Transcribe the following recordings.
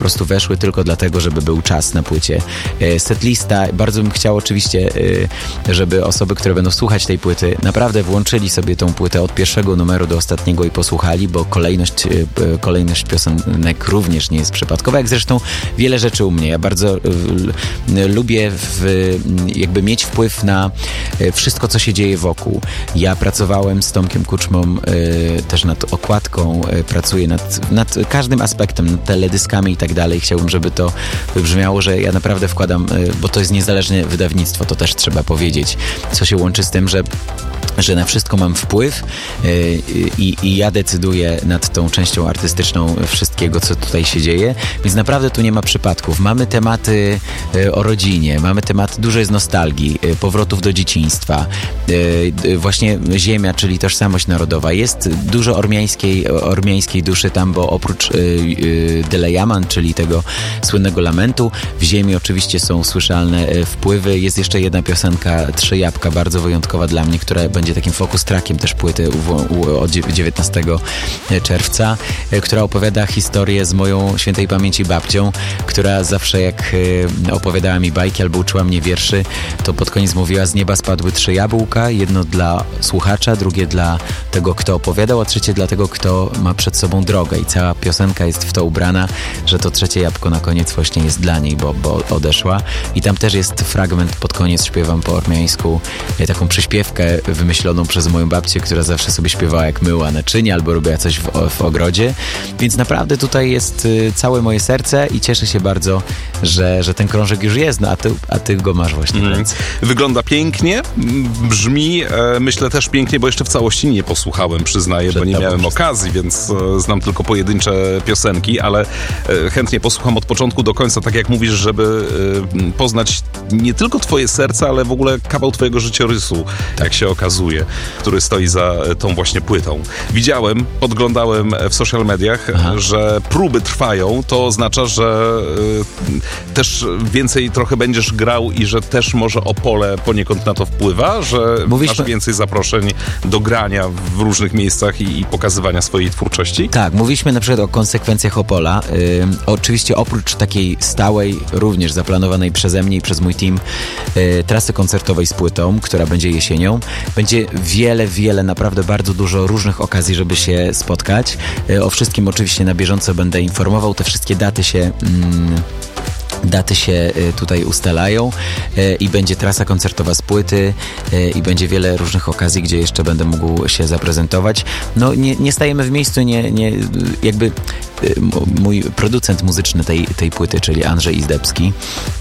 prostu weszły tylko dlatego, żeby był czas na płycie. Setlista, bardzo bym chciał oczywiście, żeby osoby, które będą słuchać tej płyty, naprawdę włączyli sobie tą płytę od pierwszego numeru do ostatniego i posłuchali, bo kolejność piosenek również nie jest przypadkowa, jak zresztą wiele rzeczy u mnie. Ja bardzo lubię jakby mieć wpływ na wszystko, co się dzieje wokół. Ja pracowałem z Tomkiem Kuczmą też nad okładką, pracuję nad każdym aspektem, nad teledyskami i tak dalej. Chciałbym, żeby to wybrzmiało, że ja naprawdę wkładam, bo to jest niezależne wydawnictwo, to też trzeba powiedzieć, co się łączy z tym, że na wszystko mam wpływ i ja decyduję nad tą częścią artystyczną wszystkiego, co tutaj się dzieje, więc naprawdę tu nie ma przypadków. Mamy tematy o rodzinie, mamy tematy, dużo jest nostalgii, powrotów do dzieciństwa, właśnie ziemia, czyli tożsamość narodowa. Jest dużo ormiańskiej duszy tam, bo oprócz Delejaman, czyli tego słynnego lamentu, w ziemi oczywiście są słyszalne wpływy. Jest jeszcze jedna piosenka, Trzy Jabłka, bardzo wyjątkowa dla mnie, która będzie takim focus trackiem też płyty od 19 czerwca, która opowiada historię z moją świętej pamięci babcią, która zawsze jak opowiadała mi bajki albo uczyła mnie wierszy, to pod koniec mówiła: z nieba spadły 3 jabłka, jedno dla słuchacza, drugie dla tego, kto opowiadał, a trzecie dla tego, kto ma przed sobą drogę. I cała piosenka jest w to ubrana, że to 3 jabłko na koniec właśnie jest dla niej, bo odeszła. I tam też jest fragment, pod koniec śpiewam po ormiańsku taką przyśpiewkę wymyśloną przez moją babcię, która zawsze sobie śpiewała, jak myła naczynia albo robiła coś w ogrodzie. Więc naprawdę tutaj jest całe moje serce i cieszę się bardzo, że ten krążek już jest, no a ty go masz właśnie. Wygląda pięknie, brzmi, myślę też pięknie, bo jeszcze w całości nie posłuchałem, przyznaję, bo nie miałem okazji, więc znam tylko pojedyncze piosenki, ale chętnie posłucham od początku do końca, tak jak mówisz, żeby poznać nie tylko twoje serce, ale w ogóle kawał twojego życiorysu, jak się okazuje, który stoi za tą właśnie płytą. Widziałem, podglądałem w social mediach, że próby trwają, to oznacza, że też więcej trochę będziesz grał i że też może Opole poniekąd na to wpływa, że masz więcej zaproszeń do grania w różnych miejscach i pokazywania swojej twórczości? Tak, mówiliśmy na przykład o konsekwencjach Opola. Oczywiście oprócz takiej stałej, również zaplanowanej przeze mnie i przez mój team trasy koncertowej z płytą, która będzie jesienią, będzie wiele, naprawdę bardzo dużo różnych okazji, żeby się spotkać. O wszystkim oczywiście na bieżąco będę informował. Te wszystkie daty się tutaj ustalają i będzie trasa koncertowa z płyty i będzie wiele różnych okazji, gdzie jeszcze będę mógł się zaprezentować. No nie stajemy w miejscu, jakby mój producent muzyczny tej płyty, czyli Andrzej Izdebski,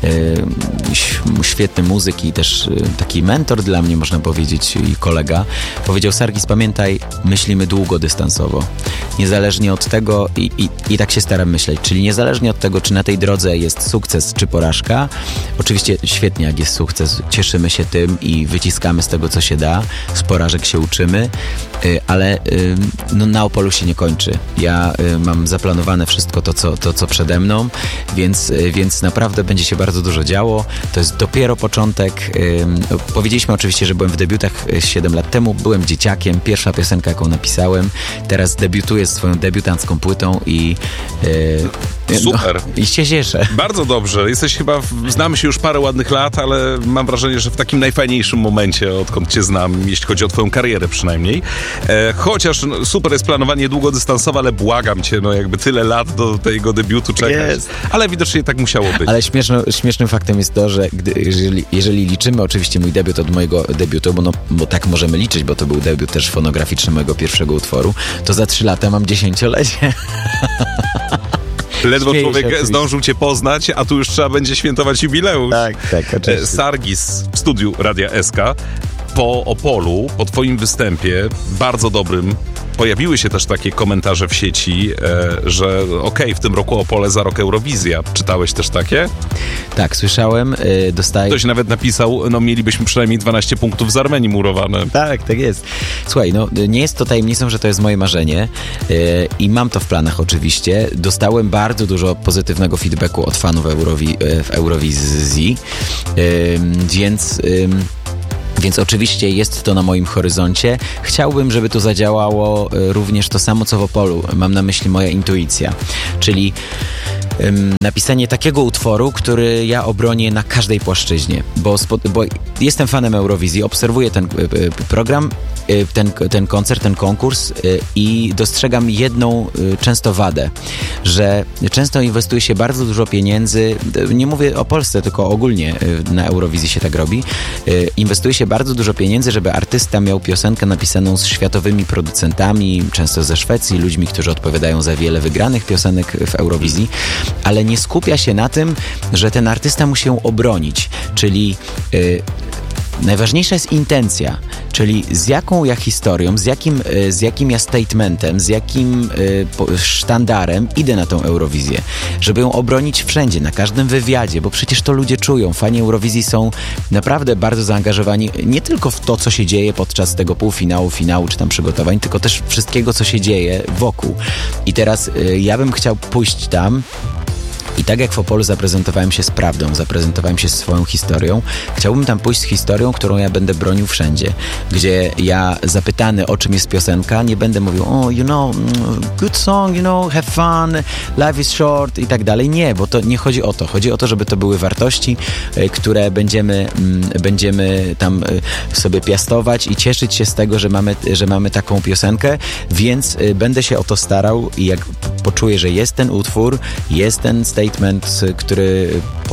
świetny muzyk i też taki mentor dla mnie, można powiedzieć, i kolega, powiedział: Sargis, pamiętaj, myślimy długodystansowo. Niezależnie od tego, i tak się staram myśleć, czyli niezależnie od tego, czy na tej drodze jest sukces, czy porażka. Oczywiście świetnie, jak jest sukces, cieszymy się tym i wyciskamy z tego, co się da. Z porażek się uczymy, ale na Opolu się nie kończy. Ja mam zaplanowane wszystko to, co przede mną, więc naprawdę będzie się bardzo dużo działo. To jest dopiero początek. Powiedzieliśmy oczywiście, że byłem w debiutach 7 lat temu. Byłem dzieciakiem. Pierwsza piosenka, jaką napisałem. Teraz debiutuję swoją debiutancką płytą i super. I się cieszę. Bardzo dobrze. Znamy się już parę ładnych lat, ale mam wrażenie, że w takim najfajniejszym momencie, odkąd cię znam, jeśli chodzi o twoją karierę przynajmniej. Chociaż super jest planowanie długodystansowe, ale błagam cię, jakby tyle lat do tego debiutu czekać. Yes. Ale widocznie tak musiało być. Ale śmiesznym faktem jest to, że jeżeli liczymy oczywiście mój debiut od mojego debiutu, bo tak możemy liczyć, bo to był debiut też fonograficzny mojego pierwszego utworu, to za 3 lata mam 10-lecie. Ledwo człowiek zdążył cię poznać, a tu już trzeba będzie świętować jubileusz. Tak, oczywiście. Sargis w studiu Radia SK. Po Opolu, po twoim występie, bardzo dobrym, pojawiły się też takie komentarze w sieci, że w tym roku Opole, za rok Eurowizja. Czytałeś też takie? Tak, słyszałem. Ktoś nawet napisał, mielibyśmy przynajmniej 12 punktów z Armenii murowane. Tak jest. Słuchaj, nie jest to tajemnicą, że to jest moje marzenie i mam to w planach oczywiście. Dostałem bardzo dużo pozytywnego feedbacku od fanów w Eurowizji, więc oczywiście jest to na moim horyzoncie. Chciałbym, żeby tu zadziałało również to samo, co w Opolu. Mam na myśli moja intuicja. Czyli napisanie takiego utworu, który ja obronię na każdej płaszczyźnie, bo jestem fanem Eurowizji, obserwuję ten program, ten koncert, ten konkurs i dostrzegam jedną często wadę, że często inwestuje się bardzo dużo pieniędzy, nie mówię o Polsce, tylko ogólnie na Eurowizji się tak robi, inwestuje się bardzo dużo pieniędzy, żeby artysta miał piosenkę napisaną z światowymi producentami, często ze Szwecji, ludźmi, którzy odpowiadają za wiele wygranych piosenek w Eurowizji, ale nie skupia się na tym, że ten artysta musi ją obronić, czyli najważniejsza jest intencja, czyli z jaką ja historią, z jakim ja statementem, z jakim sztandarem idę na tą Eurowizję, żeby ją obronić wszędzie, na każdym wywiadzie, bo przecież to ludzie czują. Fani Eurowizji są naprawdę bardzo zaangażowani nie tylko w to, co się dzieje podczas tego półfinału, finału czy tam przygotowań, tylko też wszystkiego, co się dzieje wokół. I teraz ja bym chciał pójść tam i tak jak w Opolu zaprezentowałem się z prawdą, zaprezentowałem się z swoją historią, chciałbym tam pójść z historią, którą ja będę bronił wszędzie, gdzie ja zapytany, o czym jest piosenka, nie będę mówił, good song, have fun, life is short i tak dalej. Nie, bo to nie chodzi o to. Chodzi o to, żeby to były wartości, które będziemy tam sobie piastować i cieszyć się z tego, że mamy taką piosenkę, więc będę się o to starał i jak poczuję, że jest ten utwór, jest ten statement, który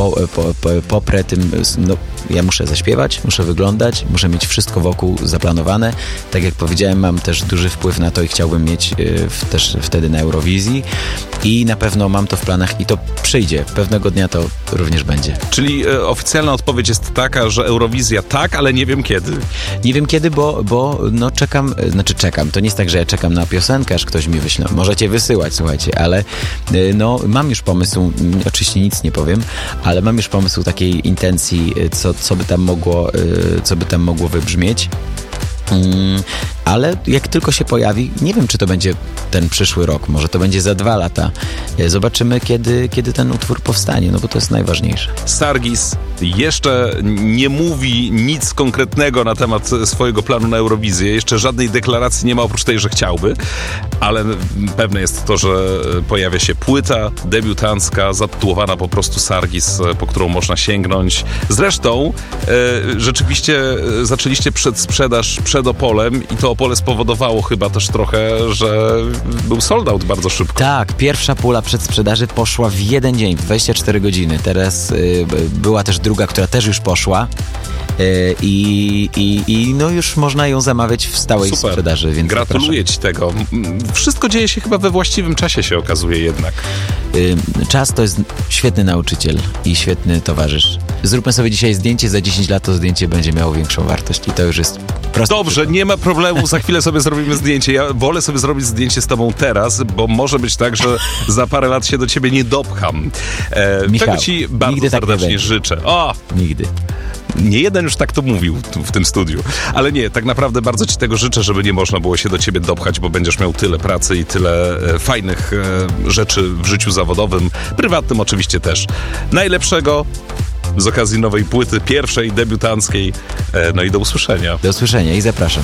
poprę tym, ja muszę zaśpiewać, muszę wyglądać, muszę mieć wszystko wokół zaplanowane. Tak jak powiedziałem, mam też duży wpływ na to i chciałbym mieć też wtedy na Eurowizji i na pewno mam to w planach i to przyjdzie. Pewnego dnia to również będzie. Czyli oficjalna odpowiedź jest taka, że Eurowizja tak, ale nie wiem kiedy. Nie wiem kiedy, bo czekam. To nie jest tak, że ja czekam na piosenkę, aż ktoś mi wyśle. Możecie wysyłać, słuchajcie, ale mam już pomysł, oczywiście nic nie powiem, ale mam już pomysł takiej intencji, co by tam mogło wybrzmieć. Ale jak tylko się pojawi, nie wiem, czy to będzie ten przyszły rok, może to będzie za 2 lata. Zobaczymy, kiedy ten utwór powstanie, bo to jest najważniejsze. Sargis jeszcze nie mówi nic konkretnego na temat swojego planu na Eurowizję. Jeszcze żadnej deklaracji nie ma, oprócz tej, że chciałby, ale pewne jest to, że pojawia się płyta debiutancka, zatytułowana po prostu Sargis, po którą można sięgnąć. Zresztą rzeczywiście zaczęliście przedsprzedaż przed Opolem i to Opole spowodowało chyba też trochę, że był sold out bardzo szybko. Tak, pierwsza pula przedsprzedaży poszła w jeden dzień, w 24 godziny. Teraz była też druga, która też już poszła i już można ją zamawiać w stałej sprzedaży. Więc gratuluję Ci tego. Wszystko dzieje się chyba we właściwym czasie, się okazuje jednak. Czas to jest świetny nauczyciel i świetny towarzysz. Zróbmy sobie dzisiaj zdjęcie, za 10 lat to zdjęcie będzie miało większą wartość i to już jest proste. Dobrze, nie ma problemu, za chwilę sobie zrobimy zdjęcie. Ja wolę sobie zrobić zdjęcie z tobą teraz, bo może być tak, że za parę lat się do ciebie nie dopcham. Michał, czego Ci bardzo serdecznie życzę. Nigdy. Nie jeden już tak to mówił w tym studiu. Ale nie, tak naprawdę bardzo Ci tego życzę, żeby nie można było się do Ciebie dopchać, bo będziesz miał tyle pracy i tyle fajnych rzeczy w życiu zawodowym, prywatnym oczywiście też. Najlepszego z okazji nowej płyty, pierwszej, debiutanckiej. I do usłyszenia. Do usłyszenia i zapraszam.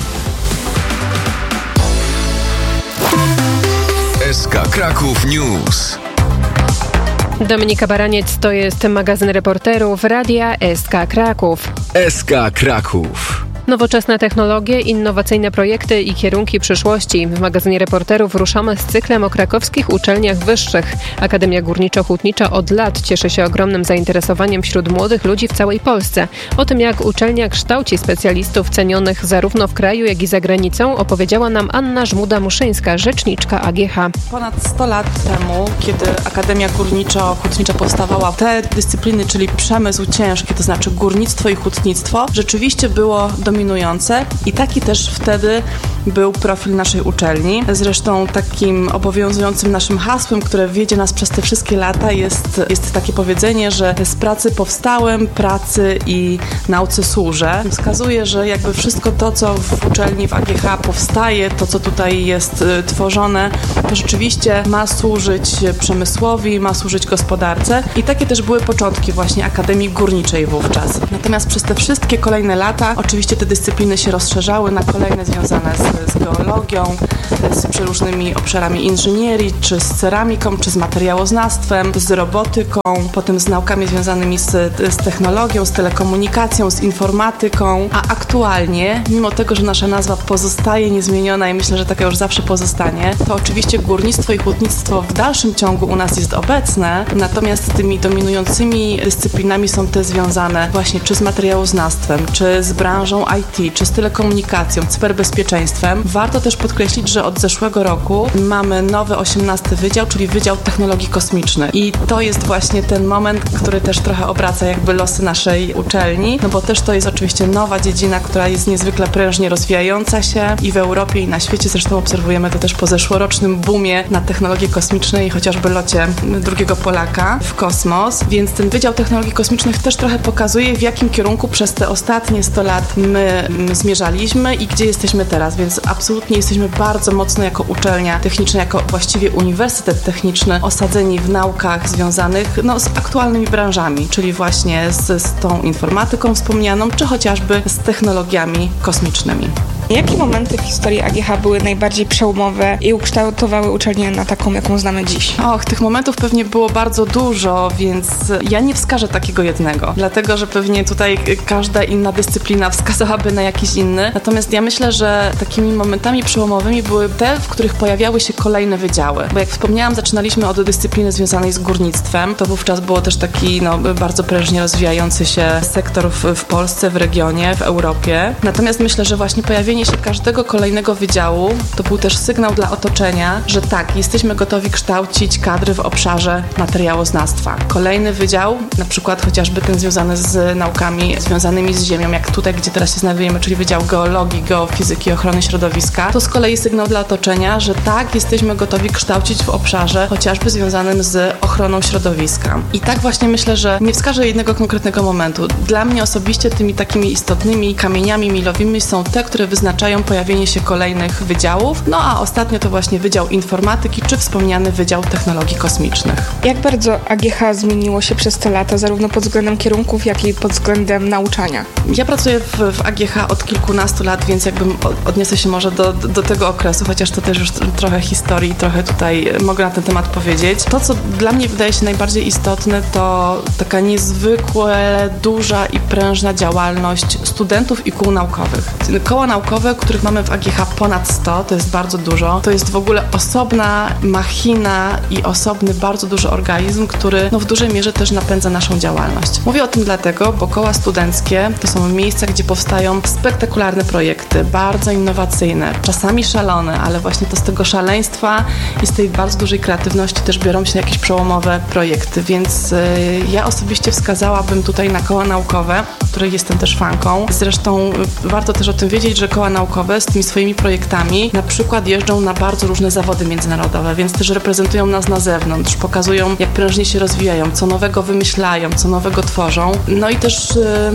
SK Kraków News. Dominika Baraniec, to jest magazyn reporterów Radia SK Kraków. SK Kraków. Nowoczesne technologie, innowacyjne projekty i kierunki przyszłości. W magazynie reporterów ruszamy z cyklem o krakowskich uczelniach wyższych. Akademia Górniczo-Hutnicza od lat cieszy się ogromnym zainteresowaniem wśród młodych ludzi w całej Polsce. O tym, jak uczelnia kształci specjalistów cenionych zarówno w kraju, jak i za granicą, opowiedziała nam Anna Żmuda-Muszyńska, rzeczniczka AGH. Ponad 100 lat temu, kiedy Akademia Górniczo-Hutnicza powstawała, te dyscypliny, czyli przemysł ciężki, to znaczy górnictwo i hutnictwo, rzeczywiście było dominujące i taki też wtedy był profil naszej uczelni. Zresztą takim obowiązującym naszym hasłem, które wiedzie nas przez te wszystkie lata, jest takie powiedzenie, że z pracy powstałem, pracy i nauce służę. Wskazuje, że jakby wszystko to, co w uczelni, w AGH powstaje, to, co tutaj jest tworzone, to rzeczywiście ma służyć przemysłowi, ma służyć gospodarce i takie też były początki właśnie Akademii Górniczej wówczas. Natomiast przez te wszystkie kolejne lata oczywiście te dyscypliny się rozszerzały na kolejne związane z z geologią, z przeróżnymi obszarami inżynierii, czy z ceramiką, czy z materiałoznawstwem, z robotyką, potem z naukami związanymi z technologią, z telekomunikacją, z informatyką, a aktualnie, mimo tego, że nasza nazwa pozostaje niezmieniona i myślę, że taka już zawsze pozostanie, to oczywiście górnictwo i hutnictwo w dalszym ciągu u nas jest obecne, natomiast tymi dominującymi dyscyplinami są te związane właśnie czy z materiałoznawstwem, czy z branżą IT, czy z telekomunikacją, cyberbezpieczeństwem. Warto też podkreślić, że od zeszłego roku mamy nowy 18 wydział, czyli Wydział Technologii Kosmicznych. I to jest właśnie ten moment, który też trochę obraca jakby losy naszej uczelni, no bo też to jest oczywiście nowa dziedzina, która jest niezwykle prężnie rozwijająca się i w Europie, i na świecie. Zresztą obserwujemy to też po zeszłorocznym boomie na technologie kosmiczne i chociażby locie drugiego Polaka w kosmos. Więc ten Wydział Technologii Kosmicznych też trochę pokazuje, w jakim kierunku przez te ostatnie 100 lat my zmierzaliśmy i gdzie jesteśmy teraz. Więc absolutnie jesteśmy bardzo mocno jako uczelnia techniczna, jako właściwie uniwersytet techniczny osadzeni w naukach związanych z aktualnymi branżami, czyli właśnie z tą informatyką wspomnianą, czy chociażby z technologiami kosmicznymi. Jakie momenty w historii AGH były najbardziej przełomowe i ukształtowały uczelnię na taką, jaką znamy dziś? Tych momentów pewnie było bardzo dużo, więc ja nie wskażę takiego jednego, dlatego, że pewnie tutaj każda inna dyscyplina wskazałaby na jakiś inny. Natomiast ja myślę, że takimi momentami przełomowymi były te, w których pojawiały się kolejne wydziały. Bo jak wspomniałam, zaczynaliśmy od dyscypliny związanej z górnictwem. To wówczas było też taki bardzo prężnie rozwijający się sektor w Polsce, w regionie, w Europie. Natomiast myślę, że właśnie pojawienie się każdego kolejnego wydziału to był też sygnał dla otoczenia, że tak, jesteśmy gotowi kształcić kadry w obszarze materiałoznawstwa. Kolejny wydział, na przykład chociażby ten związany z naukami związanymi z ziemią, jak tutaj, gdzie teraz się znajdujemy, czyli Wydział Geologii, Geofizyki i Ochrony Środowiska, to z kolei sygnał dla otoczenia, że tak, jesteśmy gotowi kształcić w obszarze chociażby związanym z ochroną środowiska. I tak właśnie myślę, że nie wskażę jednego konkretnego momentu. Dla mnie osobiście tymi takimi istotnymi kamieniami milowymi są te, które wyznaczają pojawienie się kolejnych wydziałów, a ostatnio to właśnie Wydział Informatyki, czy wspomniany Wydział Technologii Kosmicznych. Jak bardzo AGH zmieniło się przez te lata, zarówno pod względem kierunków, jak i pod względem nauczania? Ja pracuję w AGH od kilkunastu lat, więc jakbym odniosę się może do tego okresu, chociaż to też już trochę historii, trochę tutaj mogę na ten temat powiedzieć. To, co dla mnie wydaje się najbardziej istotne, to taka niezwykle duża i prężna działalność studentów i kół naukowych. Koła naukowe, których mamy w AGH ponad 100, to jest bardzo dużo. To jest w ogóle osobna machina i osobny, bardzo duży organizm, który w dużej mierze też napędza naszą działalność. Mówię o tym dlatego, bo koła studenckie to są miejsca, gdzie powstają spektakularne projekty, bardzo innowacyjne, czasami szalone, ale właśnie to z tego szaleństwa i z tej bardzo dużej kreatywności też biorą się jakieś przełomowe projekty, więc ja osobiście wskazałabym tutaj na koła naukowe, których jestem też fanką. Zresztą warto też o tym wiedzieć, że koła naukowe z tymi swoimi projektami na przykład jeżdżą na bardzo różne zawody międzynarodowe, więc też reprezentują nas na zewnątrz, pokazują, jak prężnie się rozwijają, co nowego wymyślają, co nowego tworzą. I też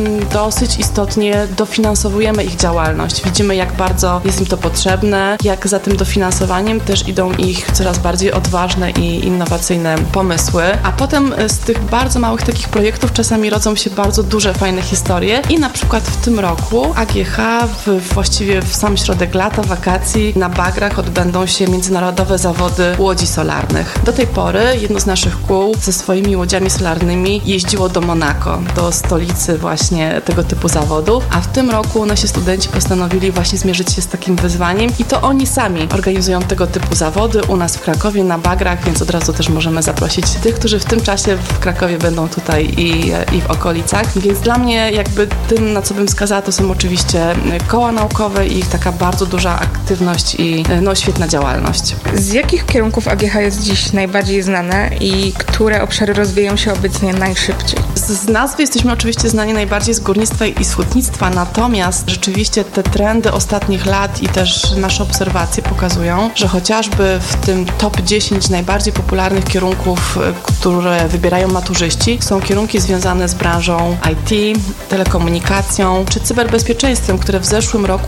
dosyć istotnie dofinansowujemy ich działalność. Widzimy, jak bardzo jest im to potrzebne, jak za tym dofinansowaniem też idą ich coraz bardziej odważne i innowacyjne pomysły. A potem z tych bardzo małych takich projektów czasami rodzą się bardzo duże, fajne historie i na przykład w tym roku AGH właściwie w sam środek lata, wakacji na Bagrach odbędą się międzynarodowe zawody łodzi solarnych. Do tej pory jedno z naszych kół ze swoimi łodziami solarnymi jeździło do Monako, do stolicy właśnie tego typu zawodów, a w tym roku nasi studenci postanowili właśnie zmierzyć się z takim wyzwaniem i to oni sami organizują tego typu zawody u nas w Krakowie na Bagrach, więc od razu też możemy zaprosić tych, którzy w tym czasie w Krakowie będą tutaj i w okolicach. Więc dla mnie jakby tym, na co bym wskazała, to są oczywiście koła naukowe i ich taka bardzo duża aktywność i świetna działalność. Z jakich kierunków AGH jest dziś najbardziej znane i które obszary rozwijają się obecnie najszybciej? Z nazwy jesteśmy oczywiście znani najbardziej z górnictwa i z hutnictwa, natomiast rzeczywiście te trendy ostatnich lat i też nasze obserwacje pokazują, że chociażby w tym top 10 najbardziej popularnych kierunków, które wybierają maturzyści, są kierunki związane z branżą IT, telekomunikacją czy cyberbezpieczeństwem, które w zeszłym roku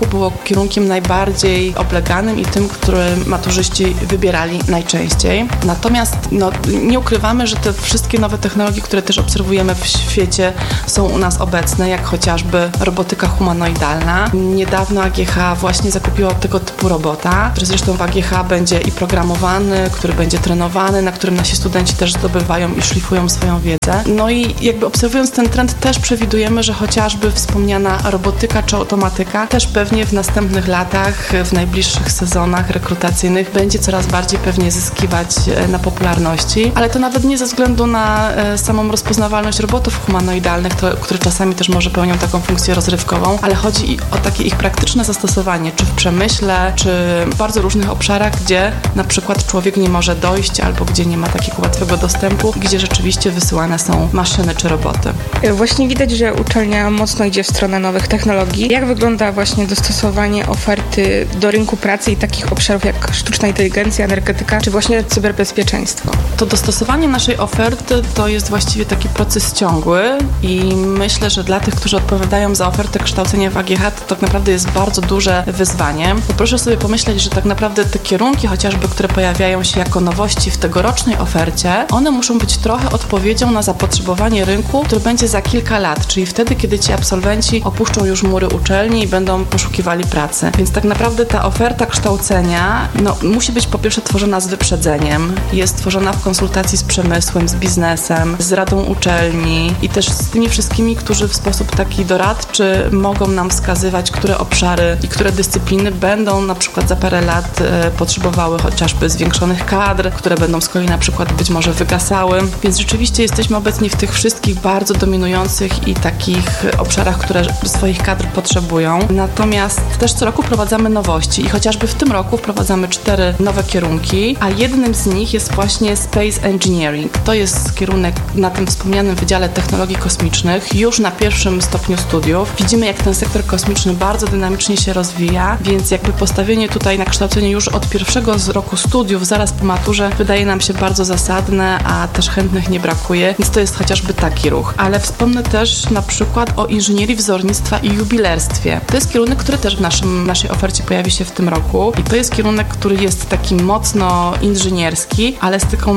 było kierunkiem najbardziej obleganym i tym, który maturzyści wybierali najczęściej. Natomiast nie ukrywamy, że te wszystkie nowe technologie, które też obserwujemy w świecie, są u nas obecne, jak chociażby robotyka humanoidalna. Niedawno AGH właśnie zakupiło tego typu robota, który zresztą w AGH będzie i programowany, który będzie trenowany, na którym nasi studenci też zdobywają i szlifują swoją wiedzę. No i jakby obserwując ten trend też przewidujemy, że chociażby wspomniana robotyka czy automatyka też pewnie w następnych latach, w najbliższych sezonach rekrutacyjnych będzie coraz bardziej pewnie zyskiwać na popularności, ale to nawet nie ze względu na samą rozpoznawalność robotów humanoidalnych, które czasami też może pełnią taką funkcję rozrywkową, ale chodzi o takie ich praktyczne zastosowanie, czy w przemyśle, czy w bardzo różnych obszarach, gdzie na przykład człowiek nie może dojść albo gdzie nie ma takiego łatwego dostępu, gdzie rzeczywiście wysyłane są maszyny czy roboty. Właśnie widać, że uczelnia mocno idzie w stronę nowych technologii. Jak wygląda właśnie dostosowanie oferty do rynku pracy i takich obszarów jak sztuczna inteligencja, energetyka, czy właśnie cyberbezpieczeństwo? To dostosowanie naszej oferty to jest właściwie taki proces ciągły i myślę, że dla tych, którzy odpowiadają za ofertę kształcenia w AGH, to tak naprawdę jest bardzo duże wyzwanie. Bo proszę sobie pomyśleć, że tak naprawdę te kierunki chociażby, które pojawiają się jako nowości w tegorocznej ofercie, one muszą być trochę odpowiedzią na zapotrzebowanie rynku, który będzie za kilka lat, czyli wtedy, kiedy ci absolwenci opuszczą już mury uczelni i będą poszukiwali pracy. Więc tak naprawdę ta oferta kształcenia musi być po pierwsze tworzona z wyprzedzeniem, jest tworzona w konsultacji z przemysłem, z biznesem, z radą uczelni i też z tymi wszystkimi, którzy w sposób taki doradczy mogą nam wskazywać, które obszary i które dyscypliny będą na przykład za parę lat potrzebowały chociażby zwiększonych kadr, które będą z kolei na przykład być może wygasały. Więc rzeczywiście jesteśmy obecni w tych wszystkich bardzo dominujących i takich obszarach, które swoich kadr potrzebują. Natomiast też co roku wprowadzamy nowości i chociażby w tym roku wprowadzamy 4 nowe kierunki, a jednym z nich jest właśnie Space Engineering. To jest kierunek na tym wspomnianym Wydziale Technologii Kosmicznych już na pierwszym stopniu studiów. Widzimy, jak ten sektor kosmiczny bardzo dynamicznie się rozwija, więc jakby postawienie tutaj na kształcenie już od pierwszego roku studiów, zaraz po maturze, wydaje nam się bardzo zasadne, a też chętnych nie brakuje, więc to jest chociażby taki ruch. Ale wspomnę też na przykład o inżynierii wzornictwa i jubilerstwie. To jest kierunek, który też w naszej ofercie pojawi się w tym roku i to jest kierunek, który jest taki mocno inżynierski, ale z taką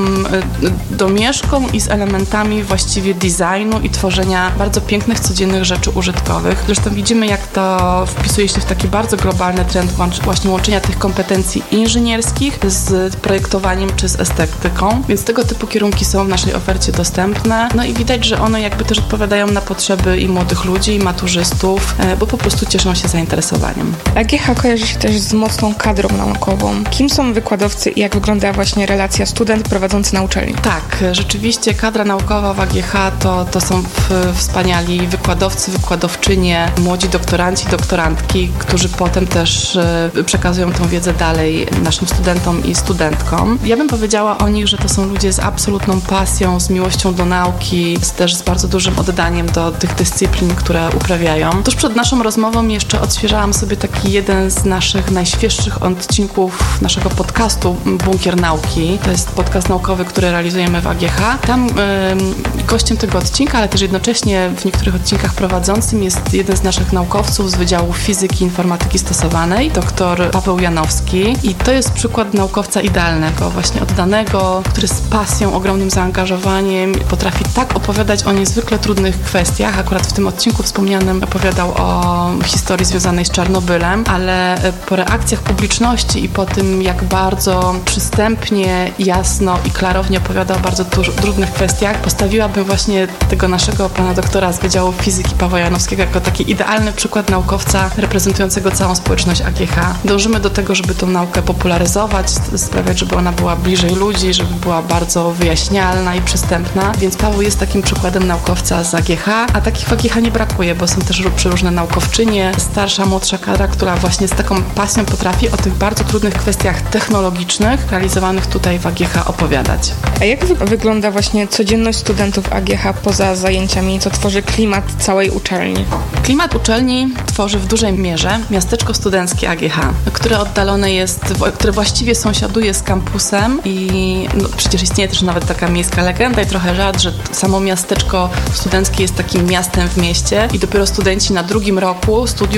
domieszką i z elementami właściwie designu i tworzenia bardzo pięknych, codziennych rzeczy użytkowych. Zresztą widzimy, jak to wpisuje się w taki bardzo globalny trend właśnie łączenia tych kompetencji inżynierskich z projektowaniem czy z estetyką, więc tego typu kierunki są w naszej ofercie dostępne. No i widać, że one jakby też odpowiadają na potrzeby i młodych ludzi, i maturzystów, bo po prostu cieszą się zainteresowaniem. AGH kojarzy się też z mocną kadrą naukową. Kim są wykładowcy i jak wygląda właśnie relacja student prowadzący na uczelni? Tak, rzeczywiście kadra naukowa w AGH to są wspaniali wykładowcy, wykładowczynie, młodzi doktoranci, doktorantki, którzy potem też przekazują tę wiedzę dalej naszym studentom i studentkom. Ja bym powiedziała o nich, że to są ludzie z absolutną pasją, z miłością do nauki, też z bardzo dużym oddaniem do tych dyscyplin, które uprawiają. Tuż przed naszą rozmową jeszcze odświeżałam sobie taki jeden z naszych najświeższych odcinków naszego podcastu Bunkier Nauki. To jest podcast naukowy, który realizujemy w AGH. Tam gościem tego odcinka, ale też jednocześnie w niektórych odcinkach prowadzącym jest jeden z naszych naukowców z Wydziału Fizyki i Informatyki Stosowanej, dr Paweł Janowski. I to jest przykład naukowca idealnego, właśnie oddanego, który z pasją, ogromnym zaangażowaniem potrafi tak opowiadać o niezwykle trudnych kwestiach. Akurat w tym odcinku wspomnianym opowiadał o historii związanej z Czarnobylem, ale po reakcjach publiczności i po tym, jak bardzo przystępnie, jasno i klarownie opowiadał o bardzo trudnych kwestiach, postawiłabym właśnie tego naszego pana doktora z Wydziału Fizyki Pawła Janowskiego jako taki idealny przykład naukowca reprezentującego całą społeczność AGH. Dążymy do tego, żeby tą naukę popularyzować, sprawiać, żeby ona była bliżej ludzi, żeby była bardzo wyjaśnialna i przystępna, więc Paweł jest takim przykładem naukowca z AGH, a takich w AGH nie brakuje, bo są też przeróżne naukowczynie, starsza, młodsza kadra, która właśnie z taką pasją potrafi o tych bardzo trudnych kwestiach technologicznych realizowanych tutaj w AGH opowiadać. A jak wygląda właśnie codzienność studentów AGH poza zajęciami, co tworzy klimat całej uczelni? Klimat uczelni tworzy w dużej mierze miasteczko studenckie AGH, które oddalone jest, które właściwie sąsiaduje z kampusem i przecież istnieje też nawet taka miejska legenda i trochę żart, że samo miasteczko studenckie jest takim miastem w mieście i dopiero studenci na drugim roku studiów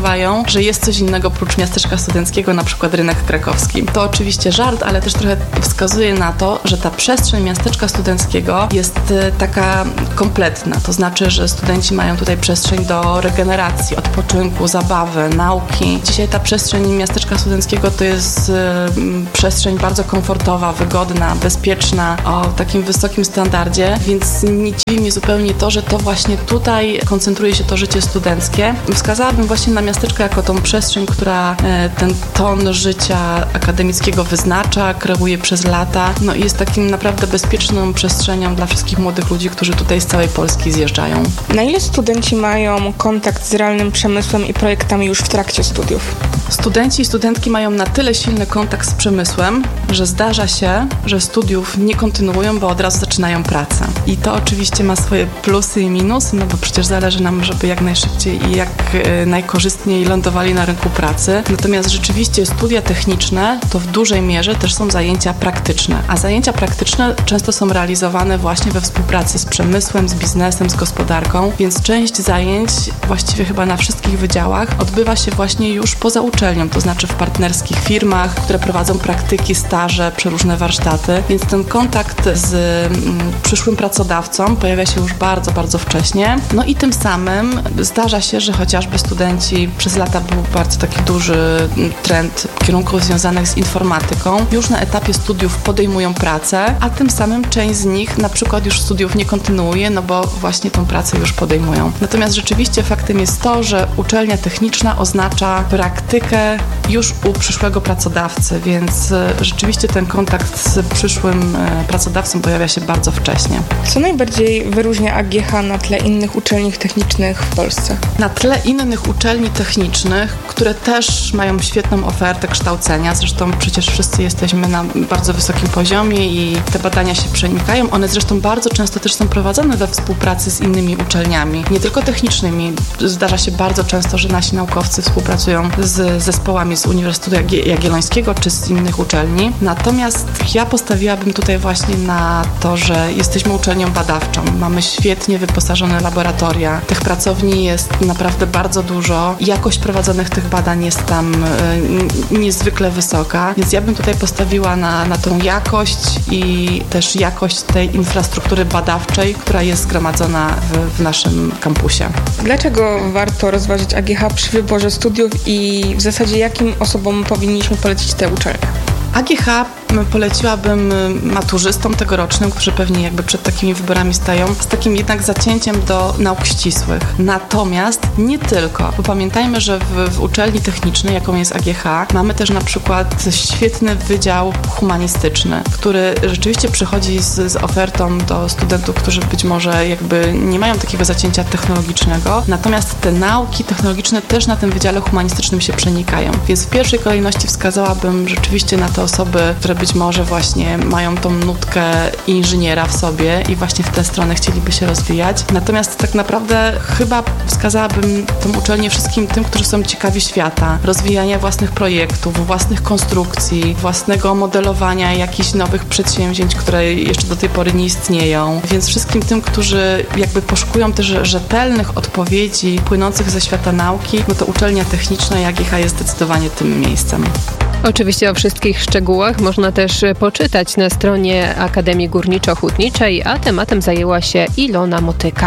podejrzewają, że jest coś innego prócz miasteczka studenckiego, na przykład rynek krakowski. To oczywiście żart, ale też trochę wskazuje na to, że ta przestrzeń miasteczka studenckiego jest taka kompletna. To znaczy, że studenci mają tutaj przestrzeń do regeneracji, odpoczynku, zabawy, nauki. Dzisiaj ta przestrzeń miasteczka studenckiego to jest przestrzeń bardzo komfortowa, wygodna, bezpieczna, o takim wysokim standardzie, więc nie dziwi mnie zupełnie to, że to właśnie tutaj koncentruje się to życie studenckie. Wskazałabym właśnie na miasteczko jako tą przestrzeń, która ten ton życia akademickiego wyznacza, kreuje przez lata, no i jest takim naprawdę bezpieczną przestrzenią dla wszystkich młodych ludzi, którzy tutaj z całej Polski zjeżdżają. Na ile studenci mają kontakt z realnym przemysłem i projektami już w trakcie studiów? Studenci i studentki mają na tyle silny kontakt z przemysłem, że zdarza się, że studiów nie kontynuują, bo od razu zaczynają pracę. I to oczywiście ma swoje plusy i minusy, no bo przecież zależy nam, żeby jak najszybciej i jak najkorzystniej lądowali na rynku pracy. Natomiast rzeczywiście studia techniczne to w dużej mierze też są zajęcia praktyczne, a zajęcia praktyczne często są realizowane właśnie we współpracy z przemysłem, z biznesem, z gospodarką, więc część zajęć właściwie chyba na wszystkich wydziałach odbywa się właśnie już poza uczelnią, to znaczy w partnerskich firmach, które prowadzą praktyki, staże, przeróżne warsztaty, więc ten kontakt z przyszłym pracodawcą pojawia się już bardzo, bardzo wcześnie. No i tym samym zdarza się, że chociażby studenci, przez lata był bardzo taki duży trend kierunków związanych z informatyką, już na etapie studiów podejmują pracę, a tym samym część z nich na przykład już studiów nie kontynuuje, no bo właśnie tą pracę już podejmują. Natomiast rzeczywiście faktem jest to, że uczelnia techniczna oznacza praktykę już u przyszłego pracodawcy, więc rzeczywiście ten kontakt z przyszłym pracodawcą pojawia się bardzo wcześnie. Co najbardziej wyróżnia AGH na tle innych uczelni technicznych w Polsce? Na tle innych uczelni technicznych, które też mają świetną ofertę kształcenia, zresztą przecież wszyscy jesteśmy na bardzo wysokim poziomie i te badania się przenikają. One zresztą bardzo często też są prowadzone we współpracy z innymi uczelniami, nie tylko technicznymi. Zdarza się bardzo często, że nasi naukowcy współpracują z zespołami z Uniwersytetu Jagiellońskiego czy z innych uczelni. Natomiast ja postawiłabym tutaj właśnie na to, że jesteśmy uczelnią badawczą. Mamy świetnie wyposażone laboratoria. Tych pracowni jest naprawdę bardzo dużo. Jakość prowadzonych tych badań jest tam niezwykle wysoka, więc ja bym tutaj postawiła na tą jakość i też jakość tej infrastruktury badawczej, która jest zgromadzona w naszym kampusie. Dlaczego warto rozważyć AGH przy wyborze studiów i w zasadzie jakim osobom powinniśmy polecić tę uczelnię? AGH poleciłabym maturzystom tegorocznym, którzy pewnie jakby przed takimi wyborami stają, z takim jednak zacięciem do nauk ścisłych. Natomiast nie tylko, bo pamiętajmy, że w uczelni technicznej, jaką jest AGH, mamy też na przykład świetny wydział humanistyczny, który rzeczywiście przychodzi z ofertą do studentów, którzy być może jakby nie mają takiego zacięcia technologicznego, natomiast te nauki technologiczne też na tym wydziale humanistycznym się przenikają. Więc w pierwszej kolejności wskazałabym rzeczywiście na te osoby, które być może właśnie mają tą nutkę inżyniera w sobie i właśnie w tę stronę chcieliby się rozwijać. Natomiast tak naprawdę chyba wskazałabym tą uczelnię wszystkim tym, którzy są ciekawi świata, rozwijania własnych projektów, własnych konstrukcji, własnego modelowania jakichś nowych przedsięwzięć, które jeszcze do tej pory nie istnieją. Więc wszystkim tym, którzy jakby poszukują też rzetelnych odpowiedzi płynących ze świata nauki, no to uczelnia techniczna i AGH jest zdecydowanie tym miejscem. Oczywiście o wszystkich szczegółach można też poczytać na stronie Akademii Górniczo-Hutniczej, a tematem zajęła się Ilona Motyka.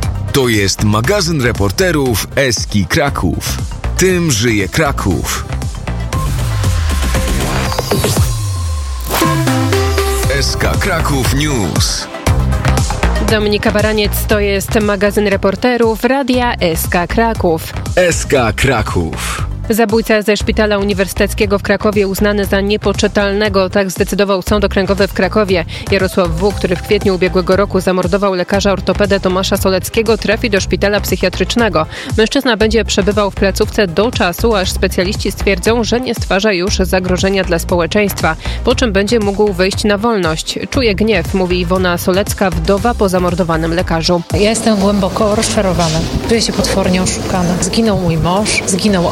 To jest magazyn reporterów SK Kraków. Tym żyje Kraków. SK Kraków News. Dominika Baraniec, to jest magazyn reporterów Radia SK Kraków. SK Kraków. Zabójca ze Szpitala Uniwersyteckiego w Krakowie uznany za niepoczytalnego, tak zdecydował Sąd Okręgowy w Krakowie. Jarosław W., który w kwietniu ubiegłego roku zamordował lekarza ortopedę Tomasza Soleckiego, trafi do szpitala psychiatrycznego. Mężczyzna będzie przebywał w placówce do czasu, aż specjaliści stwierdzą, że nie stwarza już zagrożenia dla społeczeństwa, po czym będzie mógł wyjść na wolność. Czuje gniew, mówi Iwona Solecka, wdowa po zamordowanym lekarzu. Ja jestem głęboko rozczarowana. Czuję się potwornie oszukana. Zginął mój mąż, zginął ojciec